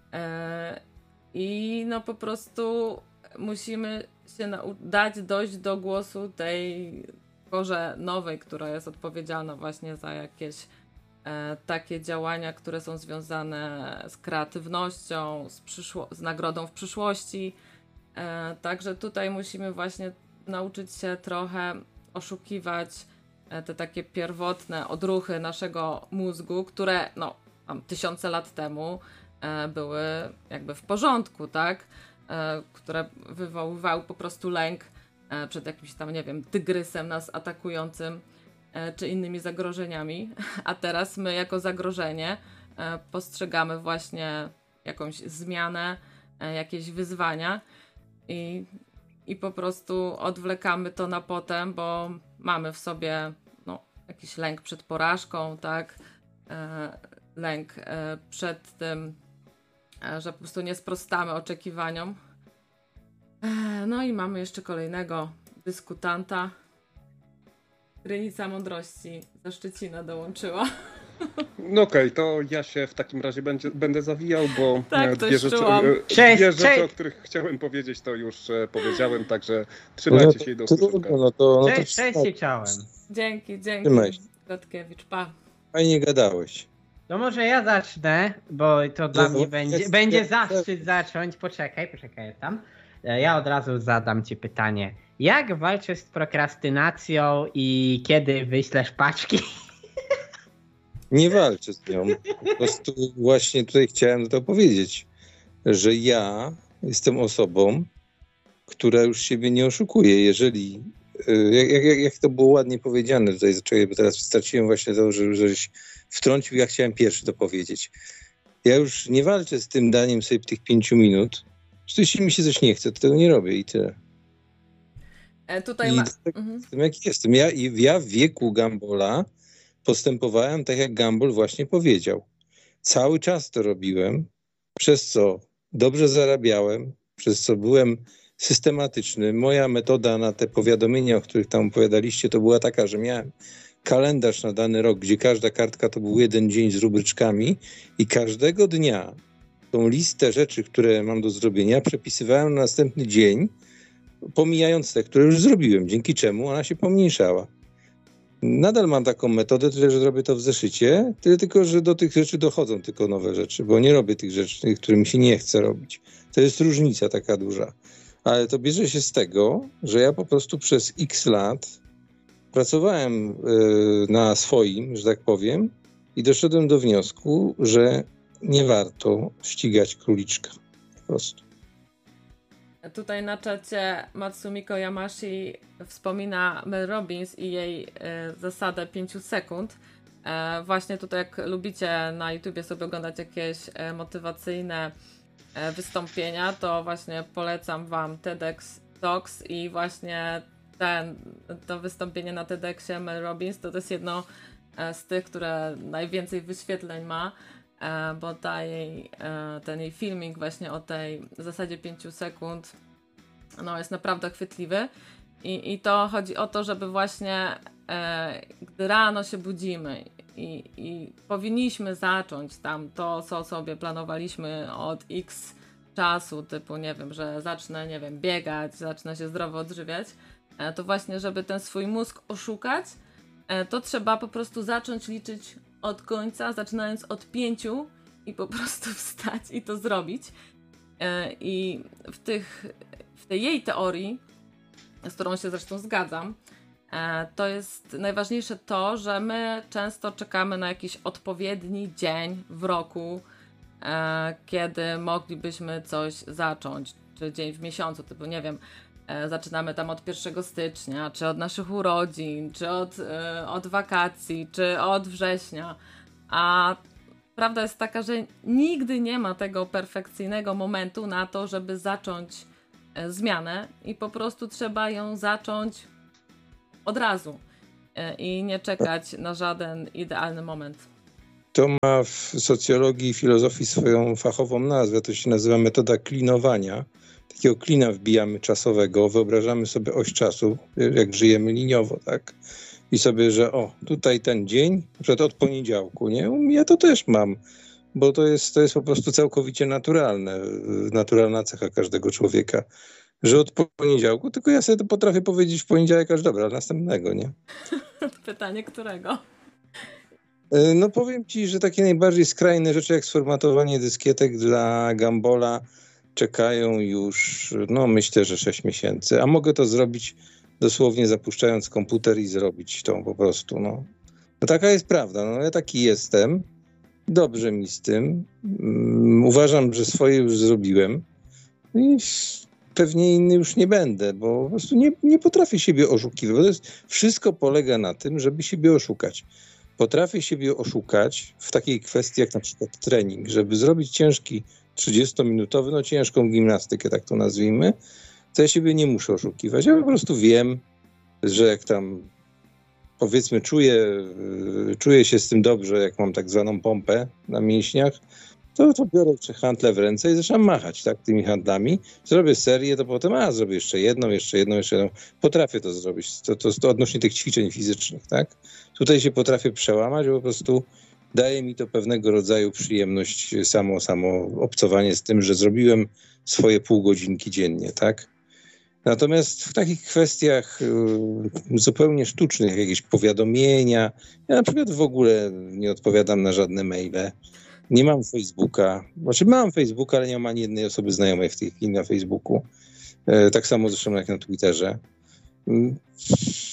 i no po prostu musimy się nau- dać dojść do głosu tej korze nowej, która jest odpowiedzialna właśnie za jakieś takie działania, które są związane z kreatywnością, z, przyszło- z nagrodą w przyszłości. Także tutaj musimy właśnie nauczyć się trochę oszukiwać te takie pierwotne odruchy naszego mózgu, które no, tam tysiące lat temu e, były jakby w porządku, tak? E, które wywoływały po prostu lęk e, przed jakimś tam, nie wiem, tygrysem nas atakującym e, czy innymi zagrożeniami, a teraz my jako zagrożenie e, postrzegamy właśnie jakąś zmianę, e, jakieś wyzwania i I po prostu odwlekamy to na potem, bo mamy w sobie no, jakiś lęk przed porażką, tak? E, lęk e, przed tym, e, że po prostu nie sprostamy oczekiwaniom. E, no i mamy jeszcze kolejnego dyskutanta. Krynica Mądrości ze Szczecina dołączyła. No okej, okay, to ja się w takim razie będzie, będę zawijał, bo tak, dwie, rzeczy, cześć, dwie rzeczy, cześć. o których chciałem powiedzieć, to już powiedziałem, także trzymajcie no, się i do to, usłyszenia. no to, no to Cześć, cześć się ciałem. Dzięki, dzięki. Kotkiewicz, pa. Fajnie gadałeś. No może ja zacznę, bo to dla No, mnie jest, będzie, jest, będzie jest, zaszczyt zacząć. Poczekaj, poczekaj tam. Ja od razu zadam ci pytanie. Jak walczysz z prokrastynacją i kiedy wyślesz paczki? Nie walczę z nią. Po prostu właśnie tutaj chciałem to powiedzieć, że ja jestem osobą, która już siebie nie oszukuje. Jeżeli, jak, jak, jak to było ładnie powiedziane tutaj, zaczekaj, bo teraz straciłem właśnie to, że żeś wtrącił, ja chciałem pierwszy to powiedzieć. Ja już nie walczę z tym daniem sobie tych pięciu minut. Jeśli mi się coś nie chce, to tego nie robię i tyle. E, tutaj I ma... tak, mhm. jestem jak jestem. Ja, ja w wieku Gambola postępowałem tak, jak Gumball właśnie powiedział. Cały czas to robiłem, przez co dobrze zarabiałem, przez co byłem systematyczny. Moja metoda na te powiadomienia, o których tam opowiadaliście, to była taka, że miałem kalendarz na dany rok, gdzie każda kartka to był jeden dzień z rubryczkami i każdego dnia tą listę rzeczy, które mam do zrobienia, przepisywałem na następny dzień, pomijając te, które już zrobiłem, dzięki czemu ona się pomniejszała. Nadal mam taką metodę, tyle, że robię to w zeszycie, tyle tylko, że do tych rzeczy dochodzą tylko nowe rzeczy, bo nie robię tych rzeczy, które mi się nie chce robić. To jest różnica taka duża. Ale to bierze się z tego, że ja po prostu przez x lat pracowałem yy, na swoim, że tak powiem, i doszedłem do wniosku, że nie warto ścigać króliczka. Po prostu. Tutaj na czacie Matsumiko Yamashi wspomina Mel Robbins i jej e, zasadę pięciu sekund. E, właśnie tutaj, jak lubicie na YouTubie sobie oglądać jakieś e, motywacyjne e, wystąpienia, to właśnie polecam wam TEDx Talks i właśnie ten, to wystąpienie na TEDxie Mel Robbins to, to jest jedno e, z tych, które najwięcej wyświetleń ma. Bo ta jej, ten jej filmik właśnie o tej zasadzie pięciu sekund no jest naprawdę chwytliwy i, i to chodzi o to, żeby właśnie e, gdy rano się budzimy i, i powinniśmy zacząć tam to, co sobie planowaliśmy od x czasu, typu nie wiem, że zacznę, nie wiem, biegać, zacznę się zdrowo odżywiać, e, to właśnie, żeby ten swój mózg oszukać, e, to trzeba po prostu zacząć liczyć od końca, zaczynając od pięciu i po prostu wstać i to zrobić. I w, tych, w tej jej teorii, z którą się zresztą zgadzam, to jest najważniejsze to, że my często czekamy na jakiś odpowiedni dzień w roku, kiedy moglibyśmy coś zacząć, czy dzień w miesiącu, typu nie wiem, zaczynamy tam od pierwszego stycznia, czy od naszych urodzin, czy od, od wakacji, czy od września. A prawda jest taka, że nigdy nie ma tego perfekcyjnego momentu na to, żeby zacząć zmianę i po prostu trzeba ją zacząć od razu i nie czekać na żaden idealny moment. To ma w socjologii i filozofii swoją fachową nazwę, to się nazywa metoda klinowania. Takiego klina wbijamy czasowego, wyobrażamy sobie oś czasu, jak żyjemy liniowo, tak? I sobie, że o, tutaj ten dzień, na przykład od poniedziałku, nie? Ja to też mam, bo to jest, to jest po prostu całkowicie naturalne, naturalna cecha każdego człowieka, że od poniedziałku, tylko ja sobie to potrafię powiedzieć w poniedziałek aż dobra, następnego, nie? Pytanie którego? No powiem ci, że takie najbardziej skrajne rzeczy jak sformatowanie dyskietek dla Gambola czekają już, no myślę, że sześć miesięcy, a mogę to zrobić dosłownie zapuszczając komputer i zrobić to po prostu, no. No taka jest prawda, no ja taki jestem, dobrze mi z tym, um, uważam, że swoje już zrobiłem i pewnie inny już nie będę, bo po prostu nie, nie potrafię siebie oszukiwać, bo to jest, wszystko polega na tym, żeby siebie oszukać. Potrafię siebie oszukać w takiej kwestii jak na przykład trening, żeby zrobić ciężki trzydziestominutowy, no ciężką gimnastykę, tak to nazwijmy, to ja siebie nie muszę oszukiwać. Ja po prostu wiem, że jak tam powiedzmy czuję, czuję się z tym dobrze, jak mam tak zwaną pompę na mięśniach, to, to biorę handle w ręce i zaczynam machać tak tymi handlami. Zrobię serię, to potem a zrobię jeszcze jedną, jeszcze jedną, jeszcze jedną. Potrafię to zrobić. To, to, to odnośnie tych ćwiczeń fizycznych, tak? Tutaj się potrafię przełamać, bo po prostu daje mi to pewnego rodzaju przyjemność, samo, samo obcowanie z tym, że zrobiłem swoje pół godzinki dziennie, tak? Natomiast w takich kwestiach y, zupełnie sztucznych, jakieś powiadomienia, ja na przykład w ogóle nie odpowiadam na żadne maile, nie mam Facebooka, znaczy mam Facebooka, ale nie mam ani jednej osoby znajomej w tej chwili na Facebooku, y, tak samo zresztą jak na Twitterze. Y,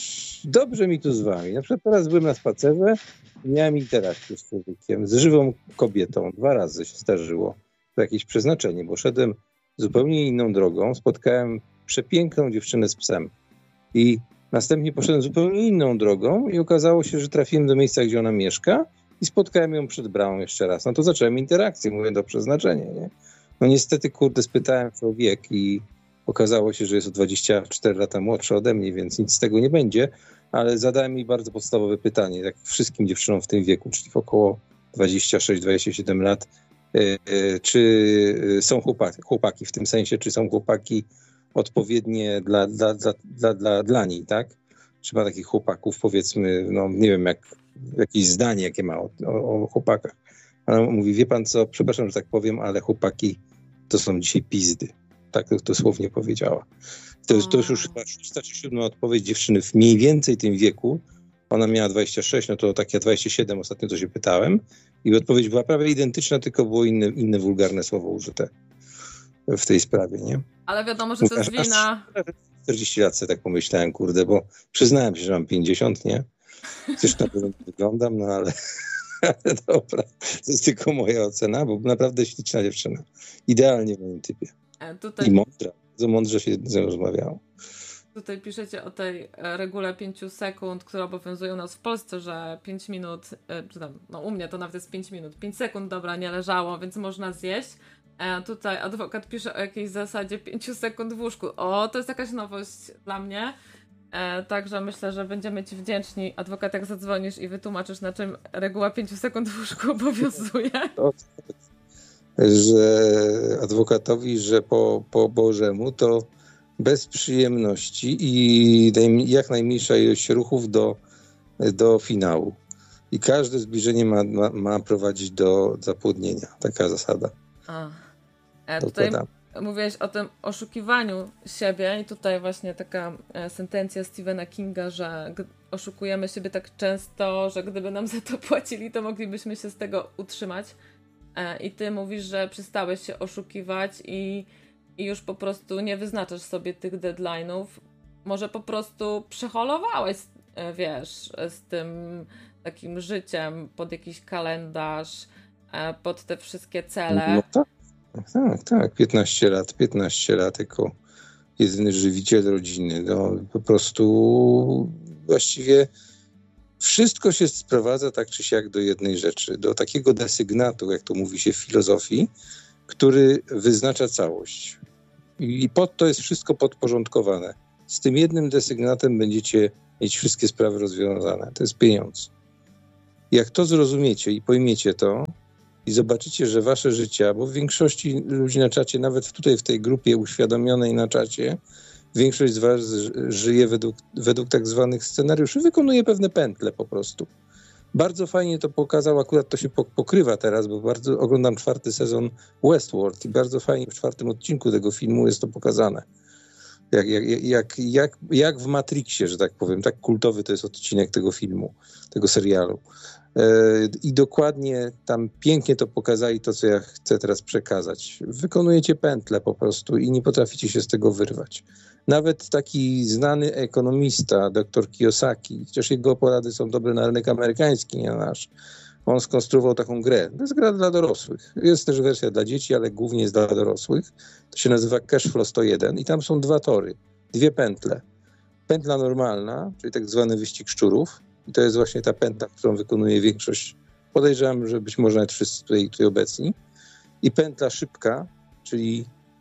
dobrze mi tu z wami. Na przykład teraz byłem na spacerze i miałem interakcję z człowiekiem, z żywą kobietą. Dwa razy się zdarzyło. To jakieś przeznaczenie, bo szedłem zupełnie inną drogą. Spotkałem przepiękną dziewczynę z psem. I następnie poszedłem zupełnie inną drogą i okazało się, że trafiłem do miejsca, gdzie ona mieszka i spotkałem ją przed bramą jeszcze raz. No to zacząłem interakcję, mówię, to przeznaczenie, nie? No niestety, kurde, spytałem o wiek i okazało się, że jest o dwadzieścia cztery lata młodszy ode mnie, więc nic z tego nie będzie, ale zadałem jej bardzo podstawowe pytanie, jak wszystkim dziewczynom w tym wieku, czyli w około dwadzieścia sześć dwadzieścia siedem lat, czy są chłopaki, chłopaki w tym sensie, czy są chłopaki odpowiednie dla, dla, dla, dla, dla, dla niej, tak? Czy ma takich chłopaków, powiedzmy, no nie wiem, jak jakieś zdanie, jakie ma o, o, o chłopakach. Ona mówi, wie pan co, przepraszam, że tak powiem, ale chłopaki to są dzisiaj pizdy. Tak dosłownie powiedziała. To, jest, to już chyba szósta czy siódma odpowiedź dziewczyny w mniej więcej tym wieku. Ona miała dwadzieścia sześć, no to takie dwadzieścia siedem ostatnio to się pytałem. I odpowiedź była prawie identyczna, tylko było inne, inne wulgarne słowo użyte w tej sprawie, nie? Ale wiadomo, że to jest wina... czterdzieści lat sobie tak pomyślałem, kurde, bo przyznałem się, że mam pięćdziesiąt, nie? Zresztą na pewno nie wyglądam, no ale... ale dobra, to jest tylko moja ocena, bo naprawdę śliczna dziewczyna. Idealnie w moim typie. Tutaj... I mądra. Bardzo mądrze się z nią rozmawiało. Tutaj piszecie o tej regule pięciu sekund, która obowiązuje u nas w Polsce, że pięć minut, czy tam, no u mnie to nawet jest pięć minut, pięć sekund, dobra, nie leżało, więc można zjeść. E, tutaj adwokat pisze o jakiejś zasadzie pięć sekund w łóżku. O, to jest jakaś nowość dla mnie. E, także myślę, że będziemy ci wdzięczni, adwokat, jak zadzwonisz i wytłumaczysz, na czym reguła pięć sekund w łóżku obowiązuje. To, że adwokatowi, że po, po Bożemu to bez przyjemności i jak najmniejsza ilość ruchów do, do finału. I każde zbliżenie ma, ma, ma prowadzić do zapłodnienia. Taka zasada. A. E, tutaj mówiłeś o tym oszukiwaniu siebie i tutaj właśnie taka e, sentencja Stephena Kinga, że g- oszukujemy siebie tak często, że gdyby nam za to płacili, to moglibyśmy się z tego utrzymać. E, I ty mówisz, że przestałeś się oszukiwać i, i już po prostu nie wyznaczasz sobie tych deadline'ów. Może po prostu przeholowałeś, e, wiesz, z tym takim życiem pod jakiś kalendarz, e, pod te wszystkie cele. No tak. Tak, tak, piętnaście lat, piętnaście lat jako jedyny żywiciel rodziny. No, po prostu właściwie wszystko się sprowadza tak czy siak do jednej rzeczy, do takiego desygnatu, jak to mówi się w filozofii, który wyznacza całość. I pod to jest wszystko podporządkowane. Z tym jednym desygnatem będziecie mieć wszystkie sprawy rozwiązane. To jest pieniądz. Jak to zrozumiecie i pojmiecie to, i zobaczycie, że wasze życie, bo w większości ludzi na czacie, nawet tutaj w tej grupie uświadomionej na czacie, większość z was żyje według, według tak zwanych scenariuszy, wykonuje pewne pętle po prostu. Bardzo fajnie to pokazał, akurat to się pokrywa teraz, bo bardzo oglądam czwarty sezon Westworld i bardzo fajnie w czwartym odcinku tego filmu jest to pokazane. Jak, jak, jak, jak, jak w Matrixie, że tak powiem. Tak kultowy to jest odcinek tego filmu, tego serialu. I dokładnie tam pięknie to pokazali, to co ja chcę teraz przekazać. Wykonujecie pętlę po prostu i nie potraficie się z tego wyrwać. Nawet taki znany ekonomista, doktor Kiyosaki, chociaż jego porady są dobre na rynek amerykański, nie na nasz, on skonstruował taką grę. To jest gra dla dorosłych. Jest też wersja dla dzieci, ale głównie jest dla dorosłych. To się nazywa Cashflow sto jeden i tam są dwa tory, dwie pętle. Pętla normalna, czyli tak zwany wyścig szczurów, i to jest właśnie ta pętla, którą wykonuje większość, podejrzewam, że być może nawet wszyscy tutaj, tutaj obecni. I pętla szybka, czyli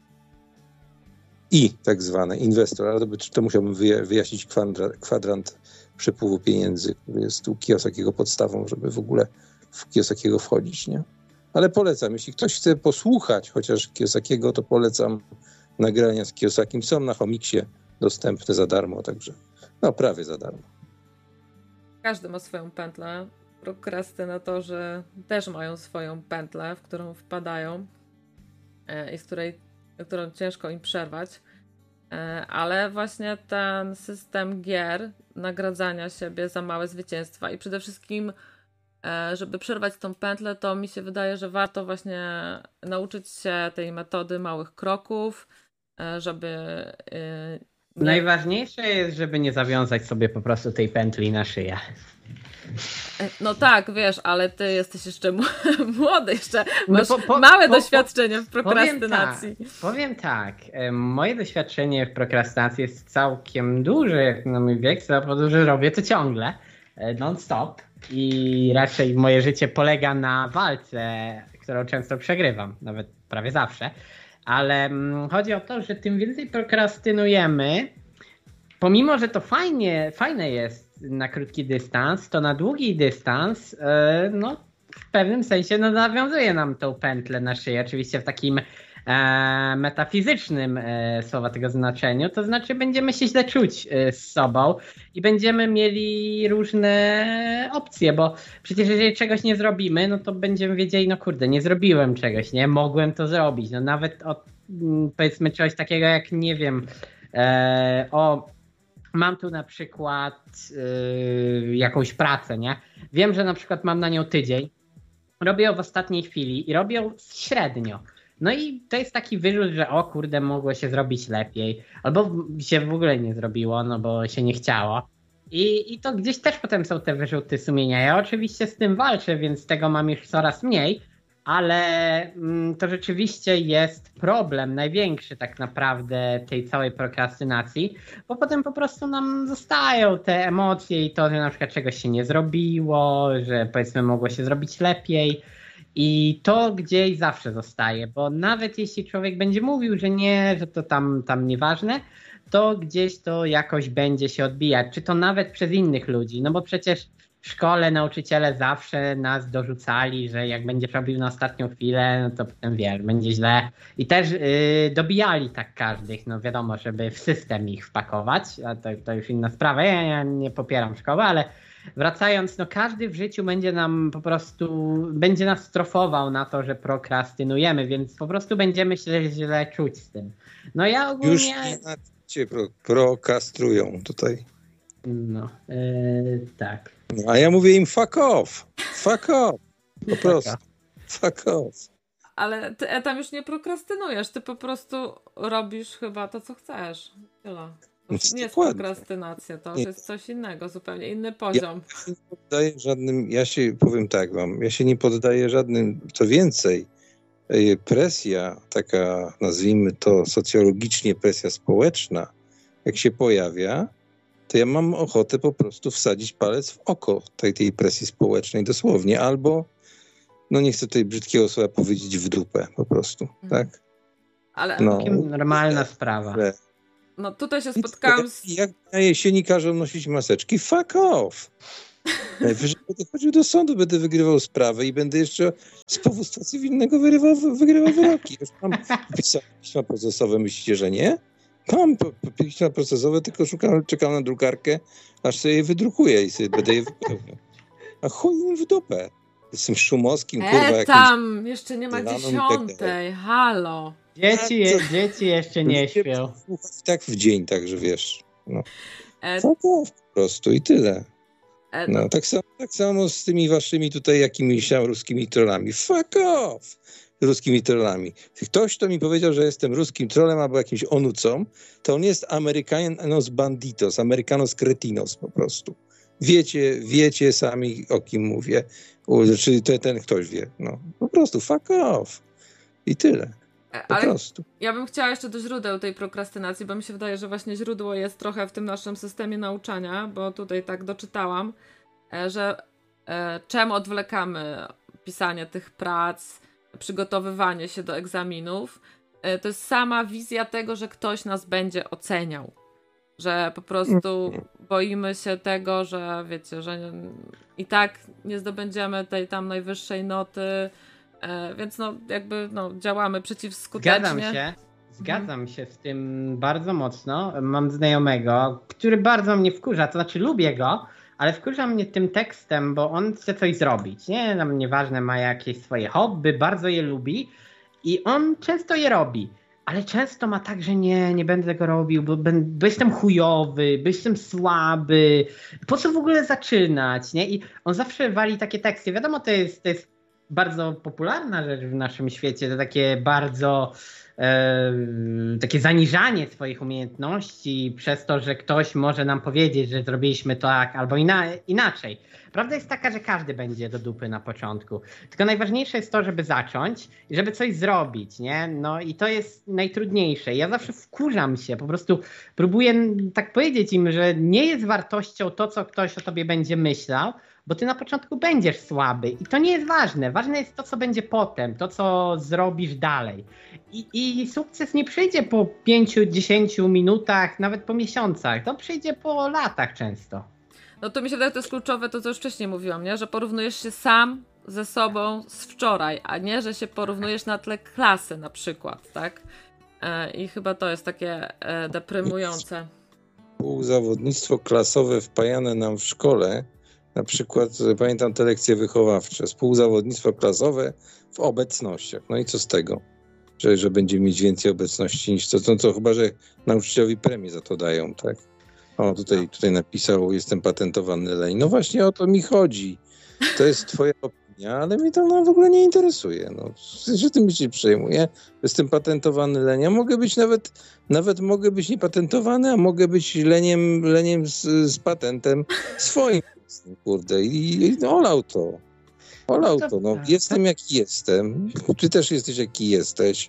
I tak zwane, inwestor, ale to, by, to musiałbym wyjaśnić kwadrant, kwadrant przepływu pieniędzy, który jest u Kiyosakiego podstawą, żeby w ogóle w Kiyosakiego wchodzić, nie? Ale polecam, jeśli ktoś chce posłuchać chociaż Kiyosakiego, to polecam nagrania z Kiyosakim. Są na Homiksie dostępne za darmo, także no prawie za darmo. Każdy ma swoją pętlę. Prokrastynatorzy też mają swoją pętlę, w którą wpadają i z której, którą ciężko im przerwać. Ale właśnie ten system gier, nagradzania siebie za małe zwycięstwa i przede wszystkim, żeby przerwać tą pętlę, to mi się wydaje, że warto właśnie nauczyć się tej metody małych kroków, żeby Najważniejsze jest, żeby nie zawiązać sobie po prostu tej pętli na szyję. No tak, wiesz, ale ty jesteś jeszcze młody, jeszcze masz no po, po, małe po, doświadczenie w prokrastynacji. Powiem tak, powiem tak, moje doświadczenie w prokrastynacji jest całkiem duże, jak na mój wiek, z tego powodu, że robię to ciągle, non-stop i raczej moje życie polega na walce, którą często przegrywam, nawet prawie zawsze, ale chodzi o to, że tym więcej prokrastynujemy, pomimo, że to fajnie, fajne jest na krótki dystans, to na długi dystans no, w pewnym sensie no, nawiązuje nam tą pętlę na szyję, oczywiście w takim e, metafizycznym e, słowa tego znaczeniu, to znaczy będziemy się źle czuć e, z sobą i będziemy mieli różne opcje, bo przecież jeżeli czegoś nie zrobimy, no to będziemy wiedzieli, no kurde, nie zrobiłem czegoś, nie, mogłem to zrobić, no nawet od powiedzmy czegoś takiego jak, nie wiem, e, o mam tu na przykład yy, jakąś pracę, nie? Wiem, że na przykład mam na nią tydzień, robię ją w ostatniej chwili i robię ją średnio. No i to jest taki wyrzut, że o kurde, mogło się zrobić lepiej. Albo się w ogóle nie zrobiło, no bo się nie chciało. I, i to gdzieś też potem są te wyrzuty sumienia. Ja oczywiście z tym walczę, więc tego mam już coraz mniej. Ale mm, to rzeczywiście jest problem największy tak naprawdę tej całej prokrastynacji, bo potem po prostu nam zostają te emocje i to, że na przykład czegoś się nie zrobiło, że powiedzmy mogło się zrobić lepiej i to gdzieś zawsze zostaje, bo nawet jeśli człowiek będzie mówił, że nie, że to tam, tam nieważne, to gdzieś to jakoś będzie się odbijać, czy to nawet przez innych ludzi, no bo przecież w szkole nauczyciele zawsze nas dorzucali, że jak będziesz robił na ostatnią chwilę, no to potem wiesz, będzie źle. I też yy, dobijali tak każdych, no wiadomo, żeby w system ich wpakować, a to, to już inna sprawa. Ja, ja nie popieram szkoły, ale wracając, no każdy w życiu będzie nam po prostu, będzie nas strofował na to, że prokrastynujemy, więc po prostu będziemy się źle czuć z tym. No ja ogólnie... Już cię pro, prokastrują tutaj. No, yy, tak. No, a ja mówię im fuck off. Fuck off. Po prostu. Fuck off. Ale ty tam już nie prokrastynujesz, ty po prostu robisz chyba to, co chcesz. Tyle. To już nie jest prokrastynacja, to już jest coś innego, zupełnie inny poziom. Ja się nie poddaję żadnym, ja się powiem tak wam, ja się nie poddaję żadnym, co więcej, presja taka, nazwijmy to socjologicznie presja społeczna, jak się pojawia, to ja mam ochotę po prostu wsadzić palec w oko tej, tej presji społecznej dosłownie, albo, no nie chcę tutaj brzydkiego słowa powiedzieć, w dupę po prostu, tak? Ale no, normalna sprawa. No tutaj się spotkałam z... Jak na jesieni każą nosić maseczki, fuck off! Najwyżej będę chodził do sądu, będę wygrywał sprawę i będę jeszcze z powództwa cywilnego wygrywał, wygrywał wyroki. Już mam pisma procesowe, myślicie, że nie? Mam pisma procesowe, tylko szukam, czekam na drukarkę, aż sobie je wydrukuję i sobie będę je wypełniał. A chuj im w dupę. Jestem Szumowskim, e, kurwa, jakimś... tam, jeszcze nie ma dziesiątej, halo. Dzieci, je, dzieci jeszcze nie śpią. Tak w dzień, także wiesz. No. E... To po prostu i tyle. E, no, tak, samo, tak samo z tymi waszymi tutaj jakimiś ruskimi trollami. Fuck off! Ruskimi trollami. Ktoś, kto mi powiedział, że jestem ruskim trollem albo jakimś onucą, to on jest Amerykanos banditos, Amerykanos cretinos po prostu. Wiecie, wiecie sami, o kim mówię. Czy ten, ten ktoś wie. No, po prostu fuck off. I tyle. Po Ale prostu. Ja bym chciała jeszcze do źródeł tej prokrastynacji, bo mi się wydaje, że właśnie źródło jest trochę w tym naszym systemie nauczania, bo tutaj tak doczytałam, że e, czemu odwlekamy pisanie tych prac, przygotowywanie się do egzaminów, e, to jest sama wizja tego, że ktoś nas będzie oceniał. Że po prostu boimy się tego, że wiecie, że nie, i tak nie zdobędziemy tej tam najwyższej noty, e, więc no jakby no, działamy przeciwskutecznie. Zgadzam się, zgadzam hmm. się z tym bardzo mocno. Mam znajomego, który bardzo mnie wkurza, to znaczy lubię go, ale wkurza mnie tym tekstem, bo on chce coś zrobić, nie? Nam nieważne, ma jakieś swoje hobby, bardzo je lubi i on często je robi. Ale często ma tak, że nie, nie będę tego robił, bo, bo jestem chujowy, bo jestem słaby. Po co w ogóle zaczynać, nie? I on zawsze wali takie teksty. Wiadomo, to jest, to jest bardzo popularna rzecz w naszym świecie. To takie bardzo e, takie zaniżanie swoich umiejętności przez to, że ktoś może nam powiedzieć, że zrobiliśmy to tak albo ina inaczej. Prawda jest taka, że każdy będzie do dupy na początku. Tylko najważniejsze jest to, żeby zacząć i żeby coś zrobić, nie? No i to jest najtrudniejsze. Ja zawsze wkurzam się, po prostu próbuję tak powiedzieć im, że nie jest wartością to, co ktoś o tobie będzie myślał, bo ty na początku będziesz słaby i to nie jest ważne. Ważne jest to, co będzie potem, to, co zrobisz dalej. I, i sukces nie przyjdzie po pięciu, dziesięciu minutach, nawet po miesiącach. To przyjdzie po latach często. No to mi się wydaje, to jest kluczowe, to co już wcześniej mówiłam, nie? Że porównujesz się sam ze sobą z wczoraj, a nie, że się porównujesz na tle klasy na przykład, tak? E, I chyba to jest takie e, deprymujące. Współzawodnictwo klasowe wpajane nam w szkole, na przykład pamiętam te lekcje wychowawcze, współzawodnictwo klasowe w obecnościach. No i co z tego? Że, że będzie mieć więcej obecności niż to, to, to chyba, że nauczycielowi premię za to dają, tak? O, tutaj, tutaj napisał, jestem patentowany leń. No właśnie o to mi chodzi. To jest twoja opinia, ale mnie to no, w ogóle nie interesuje. No, że tym się przejmuję. Jestem patentowany leń. A mogę być nawet, nawet mogę być niepatentowany, a mogę być leniem, leniem z, z patentem swoim. Kurde, i, i no, olał to. Olał to. No, jestem jaki jestem. Ty też jesteś jaki jesteś.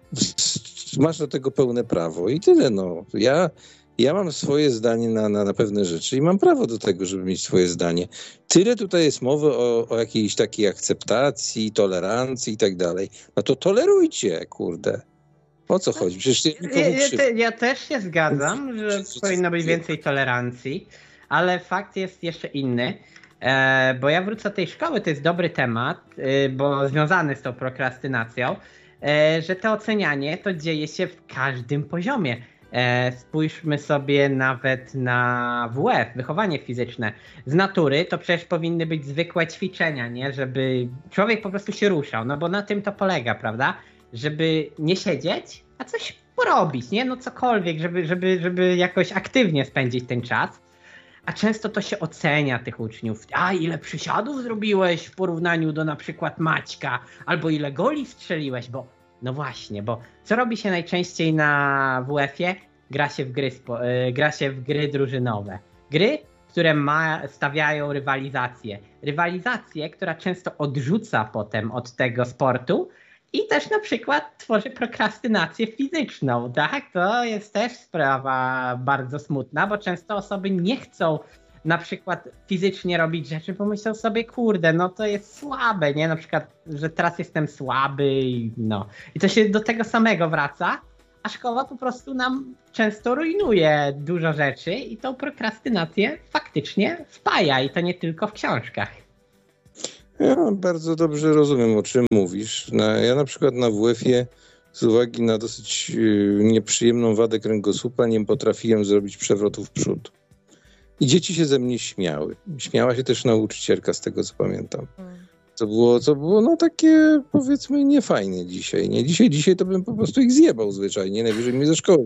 Masz do tego pełne prawo i tyle. No. Ja Ja mam swoje zdanie na, na, na pewne rzeczy i mam prawo do tego, żeby mieć swoje zdanie. Tyle tutaj jest mowy o, o jakiejś takiej akceptacji, tolerancji i tak dalej. No to tolerujcie, kurde. O co chodzi? Przecież ja, ja, ja, te, ja też się zgadzam, że powinno być więcej tolerancji, ale fakt jest jeszcze inny. E, bo ja wrócę do tej szkoły, to jest dobry temat, e, bo związany z tą prokrastynacją, e, że to ocenianie to dzieje się w każdym poziomie. E, spójrzmy sobie nawet na W F, wychowanie fizyczne. Z natury to przecież powinny być zwykłe ćwiczenia, nie? Żeby człowiek po prostu się ruszał, no bo na tym to polega, prawda? Żeby nie siedzieć, a coś porobić, nie? No cokolwiek, żeby, żeby, żeby jakoś aktywnie spędzić ten czas. A często to się ocenia tych uczniów. A ile przysiadów zrobiłeś w porównaniu do na przykład Maćka, albo ile goli strzeliłeś, bo no właśnie, bo co robi się najczęściej na W F-ie? Gra się w gry, spo, yy, gra się w gry drużynowe. Gry, które ma, stawiają rywalizację. Rywalizację, która często odrzuca potem od tego sportu i też na przykład tworzy prokrastynację fizyczną, tak? To jest też sprawa bardzo smutna, bo często osoby nie chcą na przykład fizycznie robić rzeczy, bo myślą sobie, kurde, no to jest słabe, nie? Na przykład, że teraz jestem słaby i no. I to się do tego samego wraca, a szkoła po prostu nam często rujnuje dużo rzeczy i tą prokrastynację faktycznie wpaja i to nie tylko w książkach. Ja bardzo dobrze rozumiem, o czym mówisz. Na, ja na przykład na W F-ie z uwagi na dosyć yy, nieprzyjemną wadę kręgosłupa nie potrafiłem zrobić przewrotu w przód. I dzieci się ze mnie śmiały. Śmiała się też nauczycielka, z tego co pamiętam. To było, to było no takie, powiedzmy, niefajne dzisiaj. Nie? Dzisiaj, dzisiaj to bym po prostu ich zjebał zwyczajnie, najwyżej mnie ze szkoły.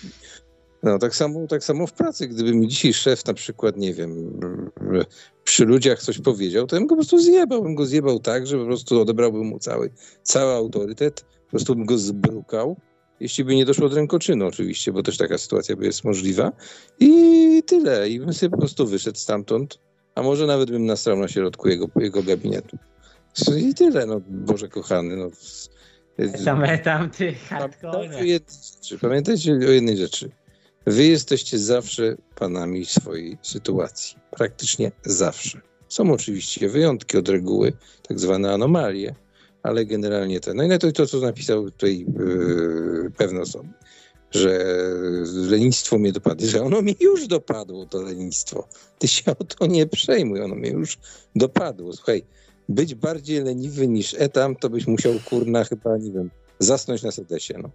No tak samo, tak samo w pracy. Gdyby mi dzisiaj szef na przykład, nie wiem, przy ludziach coś powiedział, to bym go po prostu zjebał. Bym go zjebał tak, że po prostu odebrałbym mu cały, cały autorytet, po prostu bym go zbrukał. Jeśli by nie doszło do rękoczynu oczywiście, bo też taka sytuacja by jest możliwa. I tyle. I bym sobie po prostu wyszedł stamtąd, a może nawet bym nastrał na środku jego, jego gabinetu. I tyle, no Boże kochany. No. Same tam ty hardcore. Pamiętajcie o jednej rzeczy. Wy jesteście zawsze panami swojej sytuacji. Praktycznie zawsze. Są oczywiście wyjątki od reguły, tak zwane anomalie, ale generalnie to. No i to, to co napisał tutaj yy, pewne osoby, że lenistwo mnie dopadło, że ono mi już dopadło, to lenistwo. Ty się o to nie przejmuj, ono mnie już dopadło. Słuchaj, być bardziej leniwy niż etam, to byś musiał, kurna, chyba, nie wiem, zasnąć na sedesie, no.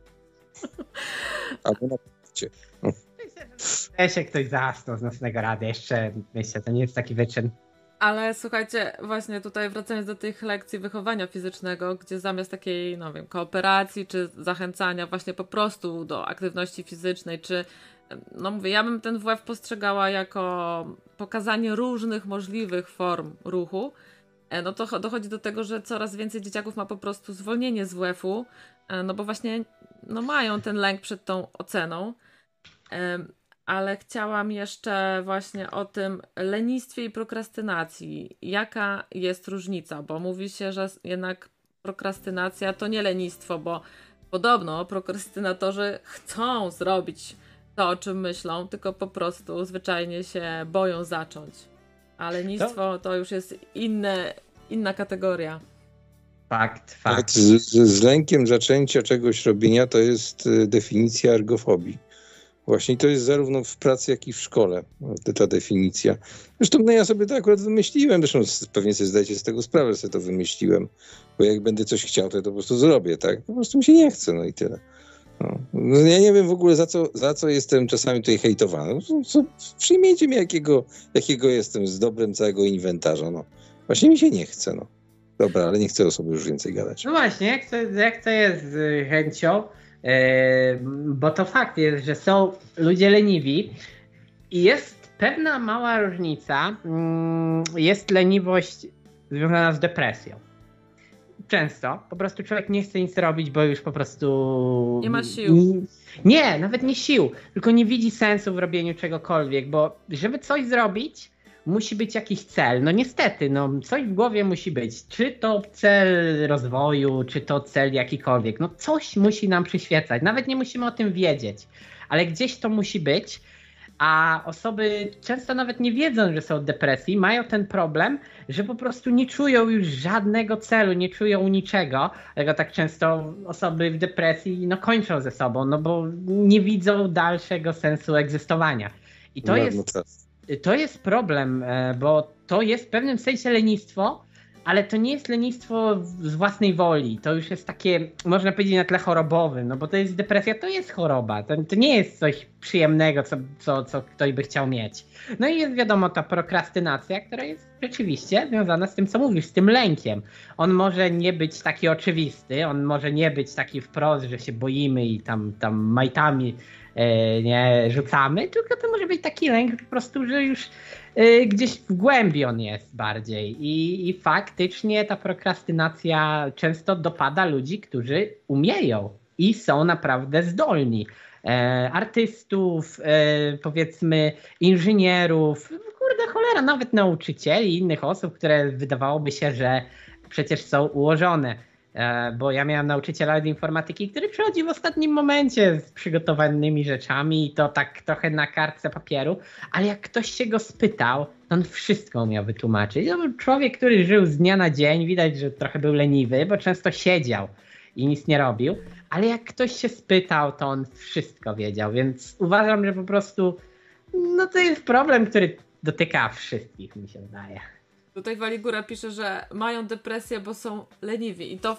Albo na p***cie. No. Myślę, że ktoś zasnął z nocnego rady, jeszcze myślę, to nie jest taki wyczyn. Ale słuchajcie, właśnie tutaj wracając do tych lekcji wychowania fizycznego, gdzie zamiast takiej, no wiem, kooperacji czy zachęcania właśnie po prostu do aktywności fizycznej, czy, no mówię, ja bym ten W F postrzegała jako pokazanie różnych możliwych form ruchu, no to dochodzi do tego, że coraz więcej dzieciaków ma po prostu zwolnienie z W F-u, no bo właśnie no mają ten lęk przed tą oceną, ale chciałam jeszcze właśnie o tym lenistwie i prokrastynacji. Jaka jest różnica? Bo mówi się, że jednak prokrastynacja to nie lenistwo, bo podobno prokrastynatorzy chcą zrobić to, o czym myślą, tylko po prostu zwyczajnie się boją zacząć. A lenistwo to, to już jest inne, inna kategoria. Fakt, fakt. Z, z, z lękiem zaczęcia czegoś robienia to jest definicja ergofobii. Właśnie to jest zarówno w pracy, jak i w szkole ta definicja. Zresztą no ja sobie to akurat wymyśliłem, zresztą pewnie sobie zdajecie z tego sprawę, że sobie to wymyśliłem, bo jak będę coś chciał, to ja to po prostu zrobię, tak? Po prostu mi się nie chce, no i tyle. No. No ja nie wiem w ogóle za co, za co jestem czasami tutaj hejtowany. Co, przyjmijcie mnie jakiego, jakiego jestem z dobrem całego inwentarza, no. Właśnie mi się nie chce, no. Dobra, ale nie chcę o sobie już więcej gadać. No właśnie, jak to, jak to jest z chęcią? Yy, bo to fakt jest, że są ludzie leniwi i jest pewna mała różnica. Yy, jest leniwość związana z depresją. Często po prostu człowiek nie chce nic robić, bo już po prostu... Nie ma sił. Nie, nawet nie sił, tylko nie widzi sensu w robieniu czegokolwiek, bo żeby coś zrobić, musi być jakiś cel. No niestety, no coś w głowie musi być. Czy to cel rozwoju, czy to cel jakikolwiek. No coś musi nam przyświecać. Nawet nie musimy o tym wiedzieć, ale gdzieś to musi być. A osoby często nawet nie wiedzą, że są w depresji, mają ten problem, że po prostu nie czują już żadnego celu, nie czują niczego. Dlatego tak często osoby w depresji no, kończą ze sobą, no bo nie widzą dalszego sensu egzystowania. I to jest... To jest problem, bo to jest w pewnym sensie lenistwo, ale to nie jest lenistwo z własnej woli. To już jest takie, można powiedzieć, na tle chorobowym, no bo to jest depresja, to jest choroba. To, to nie jest coś przyjemnego, co, co, co ktoś by chciał mieć. No i jest wiadomo ta prokrastynacja, która jest rzeczywiście związana z tym, co mówisz, z tym lękiem. On może nie być taki oczywisty, on może nie być taki wprost, że się boimy i tam, tam majtami nie rzucamy, tylko to może być taki lęk po prostu, że już y, gdzieś w głębi on jest bardziej I, i faktycznie ta prokrastynacja często dopada ludzi, którzy umieją i są naprawdę zdolni. E, artystów, e, powiedzmy inżynierów, kurde cholera, nawet nauczycieli i innych osób, które wydawałoby się, że przecież są ułożone. Bo ja miałem nauczyciela od informatyki, który przychodzi w ostatnim momencie z przygotowanymi rzeczami i to tak trochę na kartce papieru, ale jak ktoś się go spytał, to on wszystko umiał wytłumaczyć. To był człowiek, który żył z dnia na dzień, widać, że trochę był leniwy, bo często siedział i nic nie robił, ale jak ktoś się spytał, to on wszystko wiedział, więc uważam, że po prostu no to jest problem, który dotyka wszystkich, mi się wydaje. Tutaj Waligura pisze, że mają depresję, bo są leniwi i to